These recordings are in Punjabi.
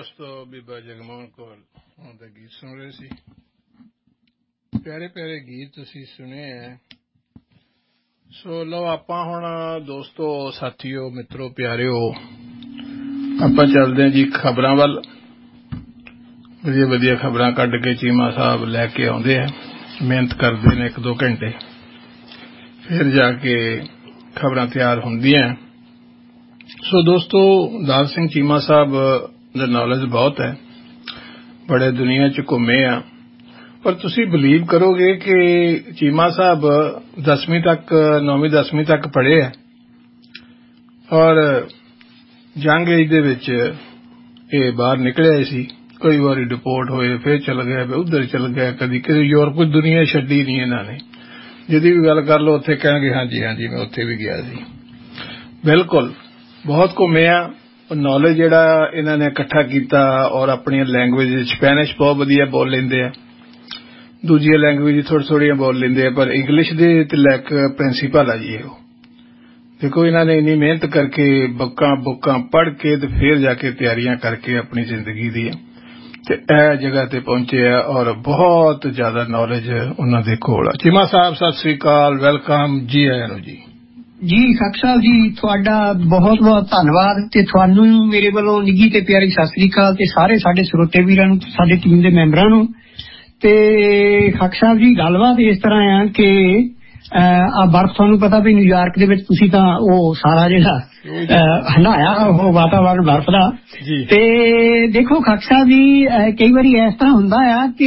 ਦੋਸਤੋ, ਬੀਬਾ ਜਗਮੋਹਨ ਕੌਰ ਦੇ ਗੀਤ ਸੁਣ ਰਹੇ ਸੀ। ਪਿਆਰੇ ਪਿਆਰੇ ਗੀਤ ਤੁਸੀਂ ਸੁਣੇ ਹੈ। ਸੋ ਲਓ ਆਪਾਂ ਹੁਣ ਦੋਸਤੋ, ਸਾਥੀਓ, ਮਿੱਤਰੋ, ਪਿਆਰਿਓ, ਆਪਾਂ ਚੱਲਦੇ ਹਾਂ ਜੀ ਖਬਰਾਂ ਵੱਲ। ਵਧੀਆ ਵਧੀਆ ਖਬਰਾਂ ਕੱਢ ਕੇ ਚੀਮਾ ਸਾਹਿਬ ਲੈ ਕੇ ਆਉਂਦੇ ਆ, ਮਿਹਨਤ ਕਰਦੇ ਨੇ 1-2 ਘੰਟੇ, ਫਿਰ ਜਾ ਕੇ ਖਬਰਾਂ ਤਿਆਰ ਹੁੰਦੀਆਂ। ਸੋ ਦੋਸਤੋ, ਦਾਲ ਸਿੰਘ ਚੀਮਾ ਸਾਹਿਬ ਦਾ ਨੌਲੇਜ ਬਹੁਤ ਹੈ, ਬੜੇ ਦੁਨੀਆ 'ਚ ਘੁੰਮੇ ਆ। ਪਰ ਤੁਸੀਂ ਬਿਲੀਵ ਕਰੋਗੇ ਕਿ ਚੀਮਾ ਸਾਹਿਬ 10ਵੀਂ ਤੱਕ 9ਵੀਂ-10ਵੀਂ ਤੱਕ ਪੜ੍ਹੇ ਆ, ਔਰ ਜੰਗ ਏਜ ਦੇ ਵਿੱਚ ਇਹ ਬਾਹਰ ਨਿਕਲਿਆ ਸੀ। ਕਈ ਵਾਰੀ ਡਿਪੋਰਟ ਹੋਏ, ਫਿਰ ਚਲ ਗਏ, ਉੱਧਰ ਚਲ ਗਏ, ਕਦੀ ਕਿਸੇ ਯੂਰਪ ਦੁਨੀਆ ਛੱਡੀ ਨਹੀਂ ਇਹਨਾਂ ਨੇ। ਜਿਹਦੀ ਵੀ ਗੱਲ ਕਰ ਲਓ ਉੱਥੇ ਕਹਿਣਗੇ ਹਾਂਜੀ ਹਾਂਜੀ ਮੈਂ ਉੱਥੇ ਵੀ ਗਿਆ ਸੀ। ਬਿਲਕੁਲ ਬਹੁਤ ਘੁੰਮਿਆ। ਨੌਲੇਜ ਜਿਹੜਾ ਇਹਨਾਂ ਨੇ ਇਕੱਠਾ ਕੀਤਾ, ਔਰ ਆਪਣੀਆਂ ਲੈਂਗੁਏਜ, ਸਪੈਨਿਸ਼ ਬਹੁਤ ਵਧੀਆ ਬੋਲ ਲੈਂਦੇ ਆ, ਦੂਜੀਆਂ ਲੈਂਗੁਏਜ ਥੋੜ੍ਹੀਆਂ ਬੋਲ ਲੈਂਦੇ ਆ, ਪਰ ਇੰਗਲਿਸ਼ ਦੇ ਤੇ ਲੈਕ ਪ੍ਰਿੰਸੀਪਲ ਆ ਜੀ। ਉਹ ਦੇਖੋ, ਇਹਨਾਂ ਨੇ ਇੰਨੀ ਮਿਹਨਤ ਕਰਕੇ ਬੁੱਕਾਂ ਪੜ੍ਹ ਕੇ ਤੇ ਫਿਰ ਜਾ ਕੇ ਤਿਆਰੀਆਂ ਕਰਕੇ ਆਪਣੀ ਜ਼ਿੰਦਗੀ ਦੀ ਤੇ ਇਹ ਜਗ੍ਹਾ ਤੇ ਪਹੁੰਚੇ ਆ, ਔਰ ਬਹੁਤ ਜ਼ਿਆਦਾ ਨੌਲੇਜ ਉਹਨਾਂ ਦੇ ਕੋਲ ਆ। ਚੀਮਾ ਸਾਹਿਬ ਸਤਿ ਸ੍ਰੀ ਅਕਾਲ, ਵੈਲਕਮ, ਜੀ ਆਇਆਂ ਨੂੰ ਜੀ। ਜੀ ਖਾਕ ਸਾਹਿਬ ਜੀ, ਤੁਹਾਡਾ ਬਹੁਤ ਬਹੁਤ ਧੰਨਵਾਦ, ਤੇ ਤੁਹਾਨੂੰ ਮੇਰੇ ਵੱਲੋਂ ਨਿੱਘੀ ਤੇ ਪਿਆਰੀ ਸਤਿ ਸ੍ਰੀ ਅਕਾਲ, ਤੇ ਸਾਰੇ ਸਾਡੇ ਸਰੋਤੇ ਵੀਰਾਂ ਨੂੰ, ਸਾਡੇ ਟੀਮ ਦੇ ਮੈਂਬਰਾਂ ਨੂੰ। ਤੇ ਖਾਕ ਸਾਹਿਬ ਜੀ, ਗੱਲਬਾਤ ਇਸ ਤਰ੍ਹਾਂ ਆ ਕਿ ਆ ਬਰਫ਼, ਤੁਹਾਨੂੰ ਪਤਾ ਵੀ ਨਿਊਯਾਰਕ ਦੇ ਵਿੱਚ ਤੁਸੀਂ ਤਾਂ ਉਹ ਸਾਰਾ ਜਿਹੜਾ ਹੰਡਾਇਆ ਉਹ ਵਾਤਾਵਰਨ ਬਰਫ਼ ਦਾ। ਤੇ ਦੇਖੋ ਖਾਕ ਸਾਹਿਬ ਜੀ, ਕਈ ਵਾਰੀ ਇਸ ਤਰ੍ਹਾਂ ਹੁੰਦਾ ਆ ਕਿ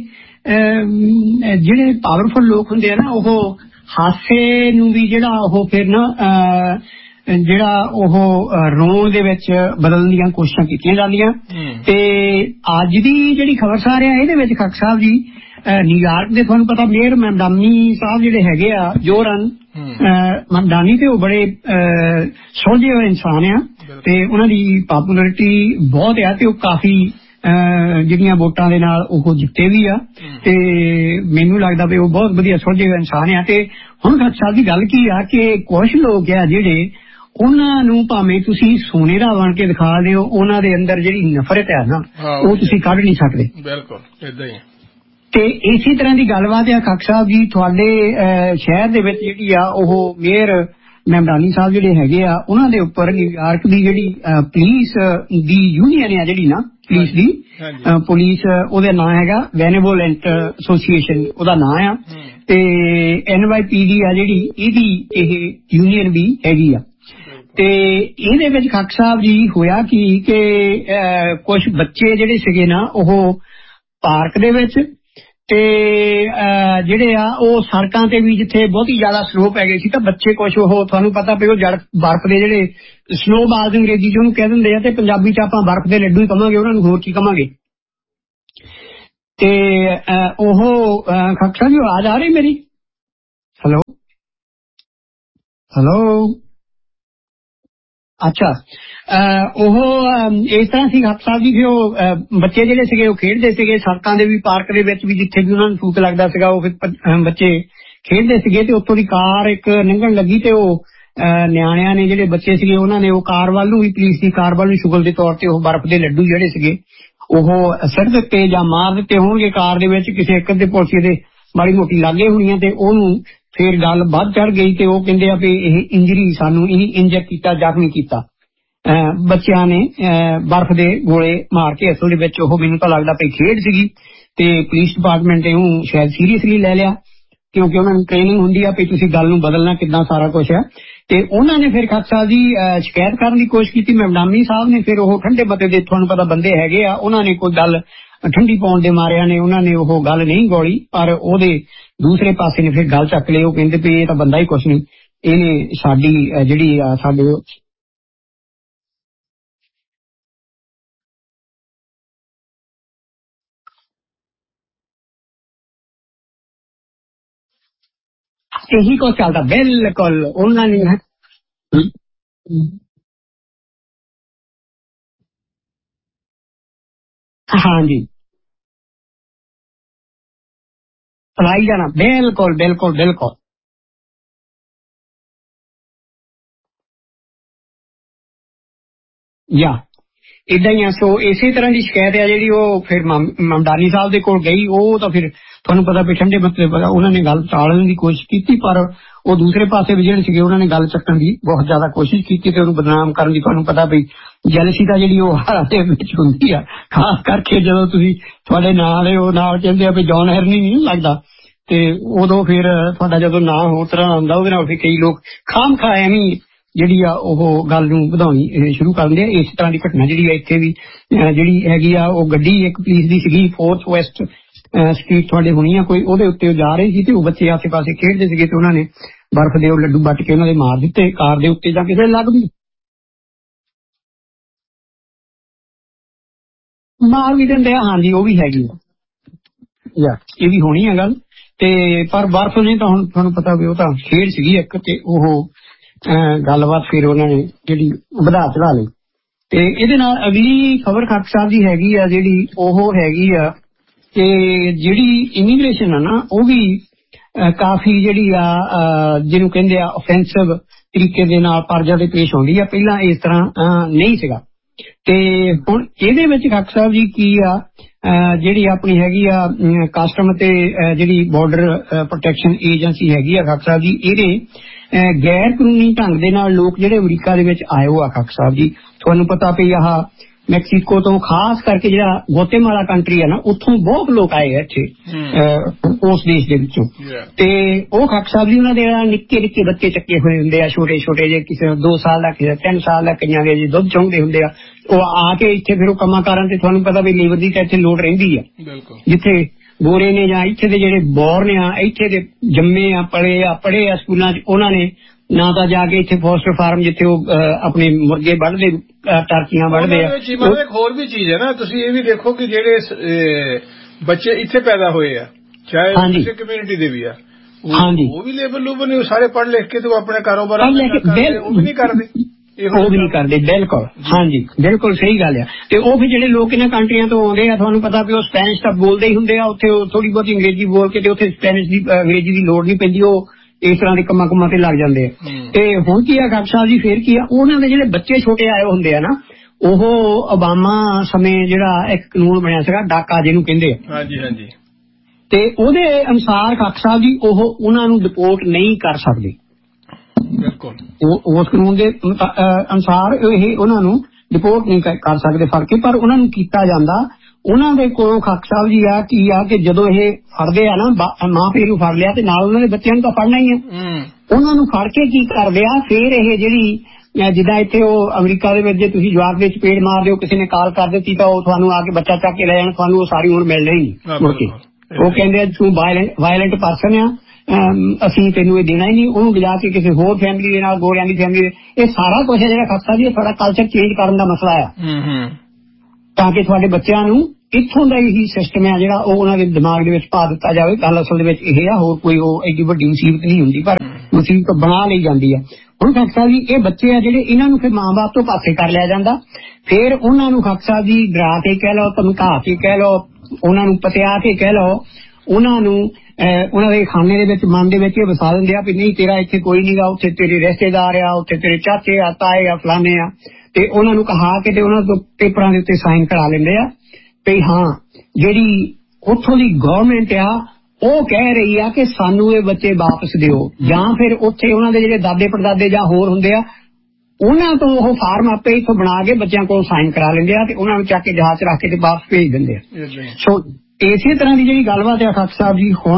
ਜਿਹੜੇ ਪਾਵਰਫੁਲ ਲੋਕ ਹੁੰਦੇ ਆ ਨਾ, ਉਹ ਹਾਸੇ ਨੂੰ ਵੀ ਜਿਹੜਾ ਉਹ ਫਿਰ ਨਾ ਜਿਹੜਾ ਉਹ ਰੋਣ ਦੇ ਵਿੱਚ ਬਦਲਣ ਦੀਆਂ ਕੋਸ਼ਿਸ਼ਾਂ ਕੀਤੀਆਂ ਜਾਂਦੀਆਂ। ਤੇ ਅੱਜ ਦੀ ਜਿਹੜੀ ਖਬਰਸਾਰ ਆ ਇਹਦੇ ਵਿੱਚ ਖਾਕ ਸਾਹਿਬ ਜੀ, ਨਿਊਯਾਰਕ ਦੇ ਤੁਹਾਨੂੰ ਪਤਾ ਮੇਅਰ ਮਮਦਾਨੀ ਸਾਹਿਬ ਜਿਹੜੇ ਹੈਗੇ ਆ, ਜੋਰਨ ਮਮਦਾਨੀ, ਤੇ ਉਹ ਬੜੇ ਸੁਲਝੇ ਹੋਏ ਇਨਸਾਨ ਆ, ਤੇ ਉਹਨਾਂ ਦੀ ਪਾਪੂਲੈਰਿਟੀ ਬਹੁਤ ਆ, ਤੇ ਉਹ ਕਾਫੀ ਜਿਹੜੀਆਂ ਵੋਟਾਂ ਦੇ ਨਾਲ ਉਹ ਜਿੱਤੇ ਵੀ ਆ, ਤੇ ਮੈਨੂੰ ਲੱਗਦਾ ਵੀ ਉਹ ਬਹੁਤ ਵਧੀਆ ਸੁਲਝੇ ਹੋਏ ਇਨਸਾਨ ਆ। ਤੇ ਹੁਣ ਖਾਕ ਸਾਹਿਬ ਦੀ ਗੱਲ ਕੀ ਆ ਕਿ ਕੁਛ ਲੋਕ ਆ ਜਿਹੜੇ ਉਹਨਾਂ ਨੂੰ ਭਾਵੇਂ ਤੁਸੀਂ ਸੋਨੇ ਦਾ ਬਣ ਕੇ ਦਿਖਾ ਦਿਓ, ਉਹਨਾਂ ਦੇ ਅੰਦਰ ਜਿਹੜੀ ਨਫ਼ਰਤ ਹੈ ਨਾ, ਉਹ ਤੁਸੀਂ ਕੱਢ ਨਹੀਂ ਸਕਦੇ। ਬਿਲਕੁਲ ਏਦਾਂ ਹੀ। ਤੇ ਇਸੇ ਤਰ੍ਹਾਂ ਦੀ ਗੱਲਬਾਤ ਆ ਖਾਕ ਸਾਹਿਬ ਜੀ, ਤੁਹਾਡੇ ਸ਼ਹਿਰ ਦੇ ਵਿੱਚ ਜਿਹੜੀ ਆ ਉਹ ਮੇਅਰ ਮਮਦਾਨੀ ਸਾਹਿਬ ਜਿਹੜੇ ਹੈਗੇ ਆ, ਉਹਨਾਂ ਦੇ ਉੱਪਰ ਨਿਊਯਾਰਕ ਦੀ ਜਿਹੜੀ ਪੁਲਿਸ ਦੀ ਯੂਨੀਅਨ ਆ, ਜਿਹੜੀ ਨਾ ਪੁਲਿਸ ਦੀ ਪੁਲਿਸ, ਉਹਦਾ ਨਾਂ ਹੈਗਾ ਬੈਨੇਵੋਲੈਂਟ ਐਸੋਸੀਏਸ਼ਨ, ਉਹਦਾ ਨਾਂ ਆ, ਤੇ NYPD ਆ ਜਿਹੜੀ, ਇਹਦੀ ਇਹ ਯੂਨੀਅਨ ਵੀ ਹੈਗੀ ਆ। ਤੇ ਇਹਦੇ ਵਿੱਚ ਖਾਕ ਸਾਹਿਬ ਜੀ ਹੋਇਆ ਕਿ ਕੁਝ ਬੱਚੇ ਜਿਹੜੇ ਸੀਗੇ ਨਾ, ਉਹ ਪਾਰਕ ਦੇ ਵਿੱਚ, ਤੇ ਜਿਹੜੇ ਆ ਉਹ ਸੜਕਾਂ ਤੇ ਵੀ ਜਿੱਥੇ ਬਹੁਤੀ ਜ਼ਿਆਦਾ ਸਲੋਪ ਹੈਗੇ ਸੀ, ਤਾਂ ਬੱਚੇ ਕੁਛ ਉਹ ਤੁਹਾਨੂੰ ਪਤਾ ਵੀ ਉਹ ਜੜ ਬਰਫ਼ ਦੇ ਜਿਹੜੇ ਸਨੋਬਾਲ ਅੰਗਰੇਜ਼ੀ ਚ ਉਹਨੂੰ ਕਹਿ ਦਿੰਦੇ ਆ, ਤੇ ਪੰਜਾਬੀ ਚ ਆਪਾਂ ਬਰਫ਼ ਦੇ ਲੱਡੂ ਹੀ ਕਵਾਂਗੇ ਉਹਨਾਂ ਨੂੰ, ਹੋਰ ਕੀ ਕਵਾਂਗੇ। ਤੇ ਉਹ ਖਾਕ ਸਾਹਿਬ ਜੀ, ਆਵਾਜ਼ ਆ ਰਹੀ ਮੇਰੀ? ਹੈਲੋ ਹੈਲੋ, ਅੱਛਾ। ਉਹ ਇਸ ਤਰ੍ਹਾਂ ਸੀ ਖਾਕ ਸਾਹਿਬ ਜੀ, ਫਿਰ ਉਹ ਬੱਚੇ ਜਿਹੜੇ ਸੀਗੇ ਉਹ ਖੇਡਦੇ ਸੀਗੇ ਸੜਕਾਂ ਦੇ ਵੀ, ਪਾਰਕ ਦੇ ਵਿੱਚ ਵੀ, ਜਿੱਥੇ ਵੀ ਉਹਨਾਂ ਨੂੰ ਸੂਤ ਲੱਗਦਾ ਸੀਗਾ ਉਹ ਫਿਰ ਬੱਚੇ ਖੇਡਦੇ ਸੀਗੇ। ਤੇ ਉੱਥੋਂ ਦੀ ਕਾਰ ਇੱਕ ਲੰਘਣ ਲੱਗੀ, ਤੇ ਉਹ ਨਿਆਣਿਆਂ ਨੇ, ਜਿਹੜੇ ਬੱਚੇ ਸੀਗੇ, ਉਹਨਾਂ ਨੇ ਉਹ ਕਾਰ ਵੱਲ ਨੂੰ ਵੀ, ਪੁਲਿਸ ਦੀ ਕਾਰ ਵੱਲ ਨੂੰ ਸ਼ੁਗਲ ਦੇ ਤੌਰ ਤੇ ਉਹ ਬਰਫ਼ ਦੇ ਲੱਡੂ ਜਿਹੜੇ ਸੀਗੇ ਉਹ ਸਿੱਟ ਦਿੱਤੇ ਜਾਂ ਮਾਰ ਦਿੱਤੇ ਹੋਣਗੇ ਕਾਰ ਦੇ ਵਿੱਚ, ਕਿਸੇ ਇੱਕ ਦੇ ਪੁਲਿਸ ਦੇ ਮਾੜੀ ਮੋਟੀ ਲਾਗੇ ਹੋਣੀਆਂ, ਤੇ ਉਹਨੂੰ ਫਿਰ ਗੱਲ ਵੱਧ ਚੜ ਗਈ, ਤੇ ਉਹ ਕਹਿੰਦੇ ਆ ਵੀ ਇਹ ਇੰਜਰੀ, ਸਾਨੂੰ ਇਹ ਇੰਜਰ ਕੀਤਾ, ਜ਼ਖਮੀ ਕੀਤਾ ਬੱਚਿਆਂ ਨੇ ਬਰਫ਼ ਦੇ ਗੋਲੇ ਮਾਰ ਕੇ। ਅਸਲ ਦੇ ਵਿੱਚ ਉਹ ਮੈਨੂੰ ਤਾਂ ਲੱਗਦਾ ਪਈ ਖੇਡ ਸੀਗੀ, ਤੇ ਪੁਲਿਸ ਡਿਪਾਰਟਮੈਂਟ ਇਹਨੂੰ ਸ਼ਾਇਦ ਸੀਰੀਅਸਲੀ ਲੈ ਲਿਆ, ਕਿਉਂਕਿ ਉਹਨਾਂ ਨੂੰ ਟ੍ਰੇਨਿੰਗ ਹੁੰਦੀ ਆ ਵੀ ਤੁਸੀਂ ਗੱਲ ਨੂੰ ਬਦਲਣਾ ਕਿੱਦਾਂ, ਸਾਰਾ ਕੁਛ ਹੈ। ਤੇ ਉਹਨਾਂ ਨੇ ਫਿਰ ਖਾਕ ਸਾਹਿਬ ਜੀ ਸ਼ਿਕਾਇਤ ਕਰਨ ਦੀ ਕੋਸ਼ਿਸ਼ ਕੀਤੀ। ਮਮਦਾਨੀ ਸਾਹਿਬ ਨੇ ਫਿਰ ਉਹ ਠੰਡੇ ਮਤੇ ਦੇ, ਤੁਹਾਨੂੰ ਪਤਾ ਬੰਦੇ ਹੈਗੇ ਆ, ਉਹਨਾਂ ਨੇ ਕੋਈ ਗੱਲ ਠੰਡੀ ਪਾਉਣ ਦੇ ਮਾਰਿਆਂ ਨੇ ਉਹਨਾਂ ਨੇ ਉਹ ਗੱਲ ਨਹੀਂ ਗੋਲੀ, ਪਰ ਉਹਦੇ ਦੂਸਰੇ ਪਾਸੇ ਨੇ ਫਿਰ ਗੱਲ ਚੱਕ ਲਈ। ਉਹ ਕਹਿੰਦੇ ਵੀ ਇਹ ਤਾਂ ਬੰਦਾ ਹੀ ਕੁਛ ਨਹੀਂ, ਇਹਨੇ ਸਾਡੀ ਜਿਹੜੀ ਸਾਡੇ ਇਹੀ ਕੁਛ ਚੱਲਦਾ। ਬਿਲਕੁਲ ਉਹਨਾਂ ਨੇ ਹਾਂਜੀ ਫਲਾਈ ਜਾਣਾ, ਬਿਲਕੁਲ ਬਿਲਕੁਲ ਬਿਲਕੁਲ। ਯਾ ਇਦਾਂ ਹੀ ਆ। ਸੋ ਇਸੇ ਤਰ੍ਹਾਂ ਦੀ ਸ਼ਿਕਾਇਤ ਆ ਜਿਹੜੀ ਉਹ ਫਿਰ ਮਮਡਾਨੀ ਸਾਹਿਬ ਦੇ ਕੋਲ ਗਈ। ਉਹ ਤਾਂ ਫਿਰ ਤੁਹਾਨੂੰ ਪਤਾ ਵੀ ਠੰਡੇ ਮਸਲੇ ਪਤਾ ਉਹਨਾਂ ਨੇ ਗੱਲ ਟਾਲਣ ਦੀ ਕੋਸ਼ਿਸ਼ ਕੀਤੀ, ਪਰ ਉਹ ਦੂਸਰੇ ਪਾਸੇ ਵੀ ਜਿਹੜੇ ਸੀਗੇ ਉਹਨਾਂ ਨੇ ਗੱਲ ਚੱਕਣ ਦੀ ਬਹੁਤ ਜ਼ਿਆਦਾ ਕੋਸ਼ਿਸ਼ ਕੀਤੀ ਤੇ ਉਹਨੂੰ ਬਦਨਾਮ ਕਰਨ ਦੀ। ਤੁਹਾਨੂੰ ਪਤਾ ਵੀ ਜੈਲਸੀ ਤਾਂ ਜਿਹੜੀ ਉਹ ਹਾਰਾਂ ਦੇ ਵਿੱਚ ਹੁੰਦੀ ਆ, ਖਾਸ ਕਰਕੇ ਜਦੋਂ ਤੁਸੀਂ ਤੁਹਾਡੇ ਨਾਲ ਉਹ ਨਾਲ ਕਹਿੰਦੇ ਆ ਵੀ ਜੌਨ ਹੈਰਨੀ ਨਹੀਂ ਲੱਗਦਾ, ਤੇ ਉਦੋਂ ਫਿਰ ਤੁਹਾਡਾ ਜਦੋਂ ਨਾਂ ਹੋਰ ਤਰ੍ਹਾਂ ਆਉਂਦਾ ਉਹਦੇ ਨਾਲ ਫਿਰ ਕਈ ਲੋਕ ਖਾਮ ਖਾ ਐਵੇਂ ਜਿਹੜੀ ਆ ਉਹ ਗੱਲ ਨੂੰ ਵਧਾਉਣੀ ਸ਼ੁਰੂ ਕਰ ਦਿੰਦੇ ਆ। ਇਸ ਤਰ੍ਹਾਂ ਦੀ ਘਟਨਾ ਜਿਹੜੀ ਆ ਇੱਥੇ ਵੀ ਜਿਹੜੀ ਹੈਗੀ ਆ, ਉਹ ਗੱਡੀ ਇੱਕ ਪੁਲਿਸ ਦੀ ਸੀਗੀ 4th ਵੈਸਟ ਸਟਰੀਟ ਤੁਹਾਡੇ ਹੋਣੀ ਆ ਕੋਈ, ਉਹਦੇ ਉੱਤੇ ਉਹ ਜਾ ਰਹੇ ਸੀ ਤੇ ਉਹ ਬੱਚੇ ਆਸੇ ਪਾਸੇ ਖੇਡਦੇ ਸੀਗੇ ਤੇ ਉਹਨਾਂ ਨੇ ਬਰਫ਼ ਦੇ ਉਹ ਲੱਡੂ ਵੱਟ ਕੇ ਉਹਨਾਂ ਦੇ ਮਾਰ ਦਿੱਤੇ ਕਾਰ ਦੇ ਉੱਤੇ ਜਾਂ ਕਿਸੇ ਲੱਗ ਵੀ ਮਾਰ ਵੀ ਦਿੰਦੇ ਆ। ਹਾਂਜੀ ਉਹ ਵੀ ਹੈਗੀ ਆ, ਇਹ ਵੀ ਹੋਣੀ ਆ ਗੱਲ। ਤੇ ਪਰ ਬਰਫ਼ ਨੇ ਤਾਂ ਹੁਣ ਤੁਹਾਨੂੰ ਪਤਾ ਵੀ ਉਹ ਤਾਂ ਖੇਡ ਸੀਗੀ ਇੱਕ, ਤੇ ਉਹ ਗੱਲਬਾਤ ਫਿਰ ਉਹਨਾਂ ਨੇ ਜਿਹੜੀ ਵਧਾ ਚੜਾ ਲਈ। ਤੇ ਇਹਦੇ ਨਾਲ ਅਗਲੀ ਖਬਰ ਖੱਟ ਸਾਹਿਬ ਦੀ ਹੈਗੀ ਆ ਜਿਹੜੀ ਉਹ ਹੈਗੀ ਆ ਕਿ ਜਿਹੜੀ ਇਮੀਗ੍ਰੇਸ਼ਨ ਆ ਨਾ ਉਹ ਵੀ ਕਾਫੀ ਜਿਹੜੀ ਆ ਜਿਹਨੂੰ ਕਹਿੰਦੇ ਆ ਓਫੈਂਸਿਵ ਤਰੀਕੇ ਦੇ ਨਾਲ ਪਰਜਾ ਦੇ ਪੇਸ਼ ਆਉਂਦੀ ਆ। ਪਹਿਲਾਂ ਇਸ ਤਰ੍ਹਾਂ ਨਹੀਂ ਸੀਗਾ। ਤੇ ਹੁਣ ਇਹਦੇ ਵਿੱਚ ਖੱਟ ਸਾਹਿਬ ਜੀ ਕੀ ਆ ਜਿਹੜੀ ਆਪਣੀ ਹੈਗੀ ਆ ਕਸਟਮ ਤੇ ਜਿਹੜੀ ਬਾਰਡਰ ਪ੍ਰੋਟੈਕਸ਼ਨ ਏਜੰਸੀ ਹੈਗੀ ਆ ਖੱਟ ਸਾਹਿਬ ਜੀ, ਇਹਦੇ ਗੈਰ ਕਾਨੂੰਨੀ ਢੰਗ ਦੇ ਨਾਲ ਲੋਕ ਜਿਹੜੇ ਅਮਰੀਕਾ ਦੇ ਵਿੱਚ ਆਏ ਹੋ ਆ ਖੱਟ ਸਾਹਿਬ ਜੀ। ਤੁਹਾਨੂੰ ਪਤਾ ਵੀ ਆਹ ਮੈਕਸੀਕੋ ਤੋਂ ਖਾਸ ਕਰਕੇ ਜਿਹੜਾ ਗੋਤੇਮਾਲਾ ਕੰਟਰੀ ਆ ਨਾ ਉੱਥੋਂ ਬਹੁਤ ਲੋਕ ਆਏ ਆ ਇੱਥੇ ਉਸ ਦੇਸ਼ ਦੇ ਵਿੱਚੋਂ। ਤੇ ਉਹ ਖੱਟ ਸਾਹਿਬ ਜੀ ਉਹਨਾਂ ਦੇ ਨਿੱਕੇ ਨਿੱਕੇ ਬੱਚੇ ਚੱਕੇ ਹੋਏ ਹੁੰਦੇ ਆ, ਛੋਟੇ ਛੋਟੇ ਜਿਹੇ, ਕਿਸੇ 2 ਸਾਲ ਦਾ, ਕਿਸੇ 3 ਸਾਲ ਦਾ, ਕਈਆਂ ਦੇ ਦੁੱਧ ਚੋਂਦੇ ਹੁੰਦੇ ਆ। ਉਹ ਆ ਕੇ ਇੱਥੇ ਫਿਰ ਉਹ ਕੰਮਾਂ ਕਾਰਾਂ ਤੇ ਤੁਹਾਨੂੰ ਪਤਾ ਵੀ ਲੇਬਰ ਦੀ ਤਾਂ ਇੱਥੇ ਲੋੜ ਰਹਿੰਦੀ ਆ, ਜਿੱਥੇ ਗੋਰੇ ਨੇ ਜਾਂ ਇੱਥੇ ਦੇ ਜਿਹੜੇ ਬੋਰਨ ਆ ਇੱਥੇ ਦੇ ਜੰਮੇ ਆ ਪੜ੍ਹੇ ਆ ਸਕੂਲਾਂ 'ਚ, ਉਹਨਾਂ ਨੇ ਨਾ ਤਾਂ ਜਾ ਕੇ ਇੱਥੇ ਫੋਸਟਰ ਫਾਰਮ ਜਿੱਥੇ ਉਹ ਆਪਣੇ ਮੁਰਗੇ ਵੱਢਦੇ ਟਰਕੀਆਂ ਵੱਢਦੇ ਆ। ਇੱਕ ਹੋਰ ਵੀ ਚੀਜ਼ ਹੈ ਨਾ, ਤੁਸੀਂ ਇਹ ਵੀ ਦੇਖੋ ਕਿ ਜਿਹੜੇ ਬੱਚੇ ਇੱਥੇ ਪੈਦਾ ਹੋਏ ਆ ਚਾਹੇ ਕਿਸੇ ਕਮਿਊਨਿਟੀ ਦੇ ਵੀ ਆ, ਉਹ ਵੀ ਲੇਬਰ ਲੂਬਰ ਨੇ, ਸਾਰੇ ਪੜ੍ਹ ਲਿਖ ਕੇ ਤੇ ਆਪਣੇ ਕਾਰੋਬਾਰ ਉਹ ਵੀ ਨਹੀਂ ਕਰਦੇ। ਬਿਲਕੁਲ ਹਾਂਜੀ ਬਿਲਕੁਲ ਸਹੀ ਗੱਲ ਆ। ਤੇ ਉਹ ਫਿਰ ਜਿਹੜੇ ਲੋਕ ਇਹਨਾਂ ਕੰਟਰੀਆਂ ਤੋਂ ਆਉਂਦੇ ਆ ਤੁਹਾਨੂੰ ਪਤਾ ਵੀ ਉਹ ਸਪੈਨਿਸ਼ ਤਾਂ ਬੋਲਦੇ ਹੀ ਹੁੰਦੇ ਆ, ਉੱਥੇ ਥੋੜੀ ਬਹੁਤੀ ਅੰਗਰੇਜ਼ੀ ਬੋਲ ਕੇ ਤੇ ਉੱਥੇ ਸਪੈਨਿਸ਼ ਦੀ ਅੰਗਰੇਜ਼ੀ ਦੀ ਲੋੜ ਨਹੀਂ ਪੈਂਦੀ, ਉਹ ਇਸ ਤਰ੍ਹਾਂ ਦੇ ਕੰਮਾਂ ਤੇ ਲੱਗ ਜਾਂਦੇ ਆ। ਤੇ ਹੁਣ ਕੀ ਆ ਖੱਟ ਸਾਹਿਬ ਜੀ ਫੇਰ ਕੀ ਆ, ਉਹਨਾਂ ਦੇ ਜਿਹੜੇ ਬੱਚੇ ਛੋਟੇ ਆਏ ਹੁੰਦੇ ਆ ਨਾ, ਉਹ ਓਬਾਮਾ ਸਮੇਂ ਜਿਹੜਾ ਇੱਕ ਕਾਨੂੰਨ ਬਣਿਆ ਸੀਗਾ ਡਾਕਾ ਜਿਹਨੂੰ ਕਹਿੰਦੇ ਆ, ਹਾਂਜੀ ਹਾਂਜੀ, ਤੇ ਉਹਦੇ ਅਨੁਸਾਰ ਖੱਟ ਸਾਹਿਬ ਜੀ ਉਹਨਾਂ ਨੂੰ ਡਿਪੋਰਟ ਨਹੀਂ ਕਰ ਸਕਦੇ। ਬਿਲਕੁਲ ਉਸ ਕਾਨੂੰਨ ਦੇ ਅਨੁਸਾਰ ਇਹ ਉਹਨਾਂ ਨੂੰ ਡਿਪੋਰਟ ਨਹੀਂ ਕਰ ਸਕਦੇ ਫੜ ਕੇ, ਪਰ ਉਹਨਾਂ ਨੂੰ ਕੀਤਾ ਜਾਂਦਾ। ਉਹਨਾਂ ਦੇ ਕੋਲੋਂ ਖੱਟ ਸਾਹਿਬ ਜੀ ਆ ਕੀ ਆ ਕਿ ਜਦੋਂ ਇਹ ਫੜਦੇ ਆ ਨਾ ਮਾਂ ਪਿਓ ਨੂੰ ਫੜ ਲਿਆ ਤੇ ਨਾਲ ਉਹਨਾਂ ਦੇ ਬੱਚਿਆਂ ਨੂੰ ਤਾਂ ਫੜਨਾ ਹੀ ਆ, ਉਹਨਾਂ ਨੂੰ ਫੜ ਕੇ ਕੀ ਕਰਦੇ ਆ ਫਿਰ ਇਹ ਜਿਹੜੀ ਜਿੱਦਾਂ ਇੱਥੇ ਉਹ ਅਮਰੀਕਾ ਦੇ ਵਿੱਚ ਜੇ ਤੁਸੀਂ ਜਵਾਕ ਦੇ ਚਪੇੜ ਮਾਰ ਦਿਓ, ਕਿਸੇ ਨੇ ਕਾਲ ਕਰ ਦਿੱਤੀ ਤਾਂ ਉਹ ਤੁਹਾਨੂੰ ਆ ਕੇ ਬੱਚਾ ਚੱਕ ਕੇ ਲੈ ਜਾਣ, ਤੁਹਾਨੂੰ ਉਹ ਸਾਰੀ ਉਮਰ ਮਿਲਣਾ ਹੀ ਨਹੀਂ ਮੁੜ ਕੇ। ਉਹ ਕਹਿੰਦੇ ਆ ਤੂੰ ਵਾਇਲੈਂਟ ਪਰਸਨ ਆ, ਅਸੀਂ ਤੈਨੂੰ ਇਹ ਦੇਣਾ ਹੀ ਨਹੀਂ, ਉਹਨੂੰ ਲਿਜਾ ਕੇ ਕਿਸੇ ਹੋਰ ਫੈਮਿਲੀ ਦੇ ਨਾਲ, ਗੋਰਿਆਂ ਦੀ ਫੈਮਿਲੀ ਦੇ। ਇਹ ਸਾਰਾ ਕੁਛ ਹੈ ਜਿਹੜਾ ਖੱਟ ਸਾਹਿਬ ਜੀ ਥੋੜਾ ਕਲਚਰ ਚੇਂਜ ਕਰਨ ਦਾ ਮਸਲਾ ਆ, ਤਾਂ ਕਿ ਤੁਹਾਡੇ ਬੱਚਿਆਂ ਨੂੰ ਇੱਥੋਂ ਦਾ ਹੀ ਸਿਸਟਮ ਆ ਜਿਹੜਾ ਉਹ ਉਹਨਾਂ ਦੇ ਦਿਮਾਗ ਦੇ ਵਿੱਚ ਪਾ ਦਿੱਤਾ ਜਾਵੇ। ਗੱਲ ਅਸਲ ਦੇ ਵਿੱਚ ਇਹ ਆ, ਹੋਰ ਕੋਈ ਉਹ ਐਡੀ ਵੱਡੀ ਮੁਸੀਬਤ ਨਹੀਂ ਹੁੰਦੀ, ਪਰ ਮੁਸੀਬਤ ਬਣਾ ਲਈ ਜਾਂਦੀ ਆ। ਹੁਣ ਖੱਟ ਸਾਹਿਬ ਜੀ ਇਹ ਬੱਚੇ ਆ ਜਿਹੜੇ ਇਹਨਾਂ ਨੂੰ ਫਿਰ ਮਾਂ-ਬਾਪ ਤੋਂ ਪਾਸੇ ਕਰ ਲਿਆ ਜਾਂਦਾ, ਫਿਰ ਉਹਨਾਂ ਨੂੰ ਖੱਟ ਸਾਹਿਬ ਜੀ ਡਰਾ ਕੇ ਕਹਿ ਲਓ, ਧਮਕਾ ਕੇ ਕਹਿ ਲਓ, ਉਹਨਾਂ ਨੂੰ ਪਤਿਆ ਕੇ ਕਹਿ ਲਓ, ਉਹਨਾਂ ਨੂੰ ਉਹਨਾਂ ਦੇ ਖਾਨੇ ਦੇ ਵਿੱਚ ਮਨ ਦੇ ਵਿੱਚ ਇਹ ਵਸਾ ਦਿੰਦੇ ਆ ਵੀ ਨਹੀਂ ਤੇਰਾ ਇੱਥੇ ਕੋਈ ਨੀਗਾ, ਉੱਥੇ ਤੇਰੇ ਰਿਸ਼ਤੇਦਾਰ ਆ, ਉੱਥੇ ਤੇਰੇ ਚਾਚੇ ਆ, ਤਾਏ ਆ, ਫਲਾਣੇ ਆ, ਤੇ ਉਹਨਾਂ ਨੂੰ ਕਹਾ ਕੇ ਤੇ ਉਹਨਾਂ ਤੋਂ ਪੇਪਰਾਂ ਦੇ ਉੱਤੇ ਸਾਈਨ ਕਰਾ ਲੈਂਦੇ ਆ ਵੀ ਹਾਂ ਜਿਹੜੀ ਉੱਥੋਂ ਦੀ ਗਵਰਨਮੈਂਟ ਆ ਉਹ ਕਹਿ ਰਹੀ ਆ ਕਿ ਸਾਨੂੰ ਇਹ ਬੱਚੇ ਵਾਪਸ ਦਿਓ, ਜਾਂ ਫਿਰ ਉੱਥੇ ਉਹਨਾਂ ਦੇ ਜਿਹੜੇ ਦਾਦੇ ਪੜਦਾਦੇ ਜਾਂ ਹੋਰ ਹੁੰਦੇ ਆ ਉਹਨਾਂ ਤੋਂ ਉਹ ਫਾਰਮ ਆਪੇ ਇੱਥੋਂ ਬਣਾ ਕੇ ਬੱਚਿਆਂ ਕੋਲ ਸਾਈਨ ਕਰਾ ਲੈਂਦੇ ਆ ਤੇ ਉਹਨਾਂ ਨੂੰ ਚੱਕ ਕੇ ਜਹਾਜ਼ 'ਚ ਰੱਖ ਕੇ ਤੇ ਵਾਪਸ ਭੇਜ ਦਿੰਦੇ ਆ। ਸੋ ਇਸੇ ਤਰ੍ਹਾਂ ਦੀ ਜਿਹੜੀ ਗੱਲਬਾਤ ਆ ਖੱਟ ਸਾਹਿਬ ਜੀ, ਹੁਣ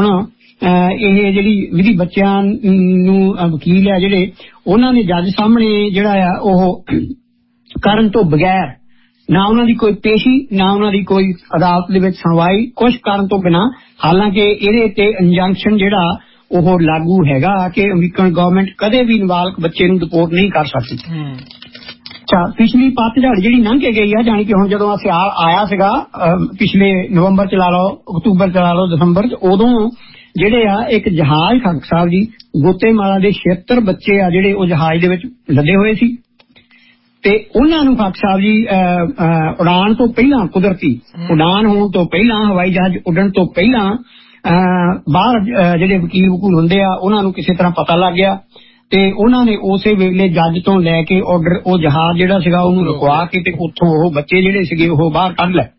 ਇਹ ਜਿਹੜੀ ਬੱਚਿਆਂ ਨੂੰ ਵਕੀਲ ਆ ਜਿਹੜੇ ਉਹਨਾਂ ਨੇ ਜੱਜ ਸਾਹਮਣੇ ਜਿਹੜਾ ਆ ਉਹ ਕਰਨ ਤੋਂ ਬਗੈਰ, ਨਾ ਉਹਨਾਂ ਦੀ ਕੋਈ ਪੇਸ਼ੀ, ਨਾ ਉਹਨਾਂ ਦੀ ਕੋਈ ਅਦਾਲਤ ਦੇ ਵਿੱਚ ਸੁਣਵਾਈ, ਕੁਛ ਕਰਨ ਤੋਂ ਬਿਨਾਂ, ਹਾਲਾਂਕਿ ਇਹਦੇ ਤੇ ਇੰਜੰਕਸ਼ਨ ਜਿਹੜਾ ਉਹ ਲਾਗੂ ਹੈਗਾ ਕਿ ਅਮਰੀਕਨ ਗਵਰਨਮੈਂਟ ਕਦੇ ਵੀ ਨਾਬਾਲਗ ਬੱਚੇ ਨੂੰ ਡਿਪੋਰਟ ਨਹੀਂ ਕਰ ਸਕਦੀ। ਅੱਛਾ, ਪਿਛਲੀ ਪਤਝੜ ਜਿਹੜੀ ਲੰਘ ਕੇ ਗਈ ਆ, ਜਾਣੀ ਕਿ ਹੁਣ ਜਦੋਂ ਸਿਆਲ ਆਇਆ ਸੀਗਾ ਪਿਛਲੇ ਨਵੰਬਰ 'ਚ ਲਾ ਲਓ, ਅਕਤੂਬਰ 'ਚ ਲਾ ਲਓ, ਦਸੰਬਰ 'ਚ, ਉਦੋਂ ਜਿਹੜੇ ਆ ਇੱਕ ਜਹਾਜ਼ ਖੱਟ ਸਾਹਿਬ ਜੀ ਗੋਤੇਮਾਲਾ ਦੇ 76 ਬੱਚੇ ਆ ਜਿਹੜੇ ਉਹ ਜਹਾਜ਼ ਦੇ ਵਿੱਚ ਲੱਦੇ ਹੋਏ ਸੀ, ਤੇ ਉਹਨਾਂ ਨੂੰ ਖੱਟ ਸਾਹਿਬ ਜੀ ਉਡਾਣ ਤੋਂ ਪਹਿਲਾਂ, ਕੁਦਰਤੀ ਉਡਾਨ ਹੋਣ ਤੋਂ ਪਹਿਲਾਂ, ਹਵਾਈ ਜਹਾਜ਼ ਉੱਡਣ ਤੋਂ ਪਹਿਲਾਂ ਬਾਹਰ ਜਿਹੜੇ ਵਕੀਲ ਹੁੰਦੇ ਆ ਉਹਨਾਂ ਨੂੰ ਕਿਸੇ ਤਰ੍ਹਾਂ ਪਤਾ ਲੱਗ ਗਿਆ ਤੇ ਉਹਨਾਂ ਨੇ ਉਸੇ ਵੇਲੇ ਜੱਜ ਤੋਂ ਲੈ ਕੇ ਆਰਡਰ ਉਹ ਜਹਾਜ਼ ਜਿਹੜਾ ਸੀਗਾ ਉਹਨੂੰ ਰੁਕਵਾ ਕੇ ਤੇ ਉੱਥੋਂ ਉਹ ਬੱਚੇ ਜਿਹੜੇ ਸੀਗੇ ਉਹ ਬਾਹਰ ਕੱਢ ਲਏ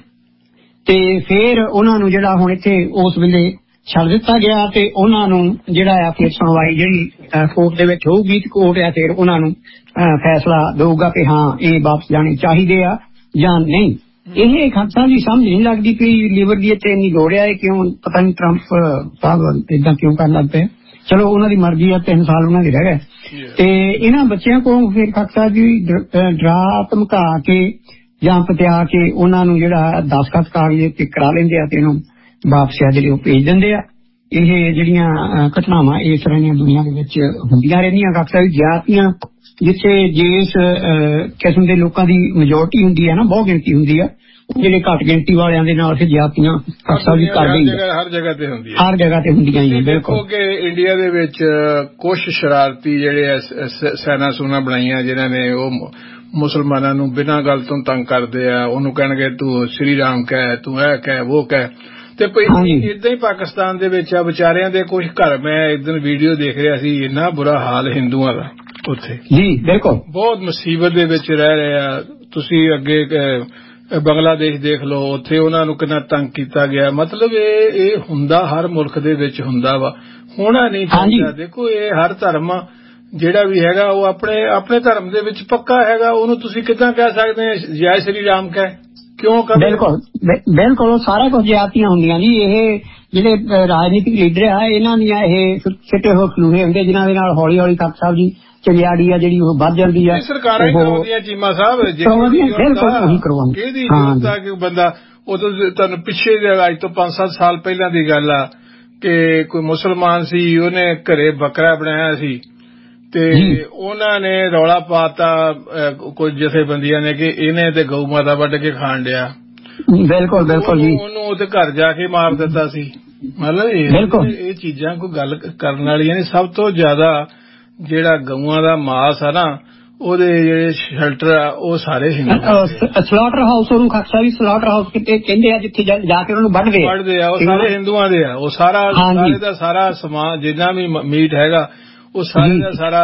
ਤੇ ਫਿਰ ਉਹਨਾਂ ਨੂੰ ਜਿਹੜਾ ਹੁਣ ਇੱਥੇ ਉਸ ਵੇਲੇ ਛੱਡ ਦਿੱਤਾ ਗਿਆ ਤੇ ਉਹਨਾਂ ਨੂੰ ਜਿਹੜਾ ਆ ਫਿਰ ਸੁਣਵਾਈ ਜਿਹੜੀ ਕੋਰਟ ਦੇ ਵਿੱਚ ਹੋਊਗੀ ਤੇ ਕੋਰਟ ਆ ਫਿਰ ਉਹਨਾਂ ਨੂੰ ਫੈਸਲਾ ਦਊਗਾ ਕਿ ਹਾਂ ਇਹ ਵਾਪਸ ਜਾਣੇ ਚਾਹੀਦੇ ਆ ਜਾਂ ਨਹੀਂ। ਇਹ ਖਾਲਸਾ ਜੀ ਸਮਝ ਨਹੀਂ ਲੱਗਦੀ ਕਿ ਲੀਵਰ ਦੀ ਇੱਥੇ ਇੰਨੀ ਲੋੜ ਆ, ਕਿਉਂ ਪਤਾ ਨਹੀਂ ਟਰੰਪ ਸਾਹਿਬ ਏਦਾਂ ਕਿਉਂ ਕਰਨ ਲੱਗ ਪਏ। ਚਲੋ ਉਹਨਾਂ ਦੀ ਮਰਜ਼ੀ ਆ, 3 ਸਾਲ ਉਹਨਾਂ ਦੇ ਰਹਿ ਗਏ ਤੇ ਇਹਨਾਂ ਬੱਚਿਆਂ ਕੋਲ ਫਿਰ ਖਾਲਸਾ ਜੀ ਡਰਾ ਧਮਕਾ ਕੇ ਜਾਂ ਪਤਿਆ ਕੇ ਉਹਨਾਂ ਨੂੰ ਜਿਹੜਾ ਦਸਖਤ ਕਾਗਜ਼ ਤੇ ਕਰਾ ਲੈਂਦੇ ਆ ਤੇ ਇਹਨੂੰ ਵਾਪਸ ਆ ਜਿਹੜੇ ਉਹ ਭੇਜ ਦਿੰਦੇ ਆ। ਇਹ ਜਿਹੜੀਆਂ ਘਟਨਾਵਾਂ ਇਸ ਤਰ੍ਹਾਂ ਦੀਆਂ ਦੁਨੀਆ ਦੇ ਵਿੱਚ ਹੁੰਦੀਆਂ ਰਹਿੰਦੀਆਂ ਖਾਲਸਾ ਜੀ। ਜਾਤੀਆਂ ਜਿੱਥੇ ਜਿਸ ਕਿਸਮ ਦੇ ਲੋਕਾਂ ਦੀ ਮੈਜੋਰਟੀ ਹੁੰਦੀ ਹੈ ਨਾ, ਬਹੁਤ ਗਿਣਤੀ ਹੁੰਦੀ ਆ, ਜਿਹੜੇ ਘੱਟ ਗਿਣਤੀ ਵਾਲਿਆਂ ਦੇ ਨਾਲ ਫਿਰ ਜਾਤੀਆਂ ਖਾਲਸਾ ਜੀ ਕਰਦੇ ਹੀ ਹਰ ਜਗ੍ਹਾ ਤੇ ਹੁੰਦੀ ਹਰ ਜਗ੍ਹਾ ਤੇ ਹੁੰਦੀਆਂ ਹੀ। ਬਿਲਕੁਲ ਕਿ ਇੰਡੀਆ ਦੇ ਵਿੱਚ ਕੁਝ ਸ਼ਰਾਰਤੀ ਜਿਹੜੇ ਸੈਨਾ ਸੂਨਾ ਬਣਾਈਆਂ ਜਿਨ੍ਹਾਂ ਨੇ ਉਹ ਮੁਸਲਮਾਨਾਂ ਨੂੰ ਬਿਨਾਂ ਗੱਲ ਤੋਂ ਤੰਗ ਕਰਦੇ ਆ, ਉਹਨੂੰ ਕਹਿਣਗੇ ਤੂੰ ਸ਼੍ਰੀ ਰਾਮ ਕਹਿ, ਤੂੰ ਇਹ ਕਹਿ ਉਹ ਕਹਿ। ਤੇ ਏਦਾਂ ਹੀ ਪਾਕਿਸਤਾਨ ਦੇ ਵਿੱਚ ਆ ਵਿਚਾਰਿਆਂ ਦੇ ਕੁਝ ਘਰ, ਮੈਂ ਇੱਕ ਦਿਨ ਵੀਡੀਓ ਦੇਖ ਰਿਹਾ ਸੀ, ਇੰਨਾ ਬੁਰਾ ਹਾਲ ਹਿੰਦੂਆਂ ਦਾ ਉੱਥੇ ਜੀ ਬਿਲਕੁਲ ਬਹੁਤ ਮੁਸੀਬਤ ਦੇ ਵਿੱਚ ਰਹਿ ਰਹੇ ਆ। ਤੁਸੀਂ ਅੱਗੇ ਬੰਗਲਾਦੇਸ਼ ਦੇਖ ਲਓ, ਉੱਥੇ ਉਹਨਾਂ ਨੂੰ ਕਿੰਨਾ ਤੰਗ ਕੀਤਾ ਗਿਆ। ਮਤਲਬ ਇਹ ਹੁੰਦਾ ਹਰ ਮੁਲਕ ਦੇ ਵਿੱਚ ਹੁੰਦਾ ਵਾ, ਹੋਣਾ ਨਹੀਂ ਚਾਹੀਦਾ। ਦੇਖੋ ਇਹ ਹਰ ਧਰਮ ਜਿਹੜਾ ਵੀ ਹੈਗਾ ਉਹ ਆਪਣੇ ਧਰਮ ਦੇ ਵਿੱਚ ਪੱਕਾ ਹੈਗਾ, ਉਹਨੂੰ ਤੁਸੀਂ ਕਿੱਦਾਂ ਕਹਿ ਸਕਦੇ ਜੈ ਸ਼੍ਰੀ ਰਾਮ ਕਹਿ ਕਿਉਂ ਕਰ। ਬਿਲਕੁਲ ਸਾਰਾ ਕੁਝ ਜਾਤੀਆਂ ਹੁੰਦੀਆਂ ਜੀ। ਇਹ ਜਿਹੜੇ ਰਾਜਨੀਤਿਕ ਲੀਡਰ ਆ ਇਹਨਾਂ ਦੀਆਂ ਇਹ ਸਿੱਟੇ ਹੋਏ ਖਲੂਹੇ ਹੁੰਦੇ ਜਿਨ੍ਹਾਂ ਦੇ ਨਾਲ ਹੌਲੀ ਹੌਲੀ ਤਖਤ ਸਾਹਿਬ ਜੀ ਚਲਿਆੜੀ ਆ ਜਿਹੜੀ ਉਹ ਵੱਧ ਜਾਂਦੀ ਆ। ਸਰਕਾਰਾਂ ਕਰਵਾਉਂਦੀਆਂ ਚੀਮਾ ਸਾਹਿਬ, ਕਿਹਦੀ ਜ਼ਰੂਰਤ ਆ ਕਿ ਬੰਦਾ ਉਦੋਂ ਤੁਹਾਨੂੰ ਪਿੱਛੇ ਅੱਜ ਤੋਂ 5-7 ਸਾਲ ਪਹਿਲਾਂ ਦੀ ਗੱਲ ਆ ਕਿ ਕੋਈ ਮੁਸਲਮਾਨ ਸੀ, ਉਹਨੇ ਘਰੇ ਬੱਕਰਾ ਬਣਾਇਆ ਸੀ ਤੇ ਉਹਨਾਂ ਨੇ ਰੌਲਾ ਪਾਤਾ ਕੁਝ ਜਥੇਬੰਦੀਆਂ ਨੇ ਕਿ ਇਹਨੇ ਤੇ ਗਊ ਮਾਤਾ ਵੱਢ ਕੇ ਖਾਣ ਡਿਆ। ਬਿਲਕੁਲ ਜੀ, ਉਹਨੂੰ ਉਹਦੇ ਘਰ ਜਾ ਕੇ ਮਾਰ ਦਿੱਤਾ ਸੀ। ਮਤਲਬ ਇਹ ਚੀਜ਼ਾਂ ਕੋਈ ਗੱਲ ਕਰਨ ਵਾਲੀਆਂ ਨੇ। ਸਭ ਤੋਂ ਜ਼ਿਆਦਾ ਜਿਹੜਾ ਗਊਆਂ ਦਾ ਮਾਸ ਆ ਨਾ, ਉਹਦੇ ਜਿਹੜੇ ਸ਼ੈਲਟਰ ਆ ਉਹ ਸਾਰੇ ਸਲਾਟਰ ਹਾਊਸ, ਉਹਨੂੰ ਖਾਲਸਾ ਵੀ ਸਲਾਟਰ ਹਾਊਸ ਕਿਤੇ ਕਹਿੰਦੇ ਆ ਜਿੱਥੇ ਜਾ ਕੇ ਉਹਨੂੰ ਵੱਢਦੇ ਆ, ਉਹ ਸਾਰੇ ਹਿੰਦੂਆਂ ਦੇ ਆ। ਉਹ ਸਾਰਾ ਸਾਰੇ ਦਾ ਸਾਰਾ ਸਮਾਨ ਜਿੰਨਾ ਵੀ ਮੀਟ ਹੈਗਾ ਉਹ ਸਾਰੇ ਦਾ ਸਾਰਾ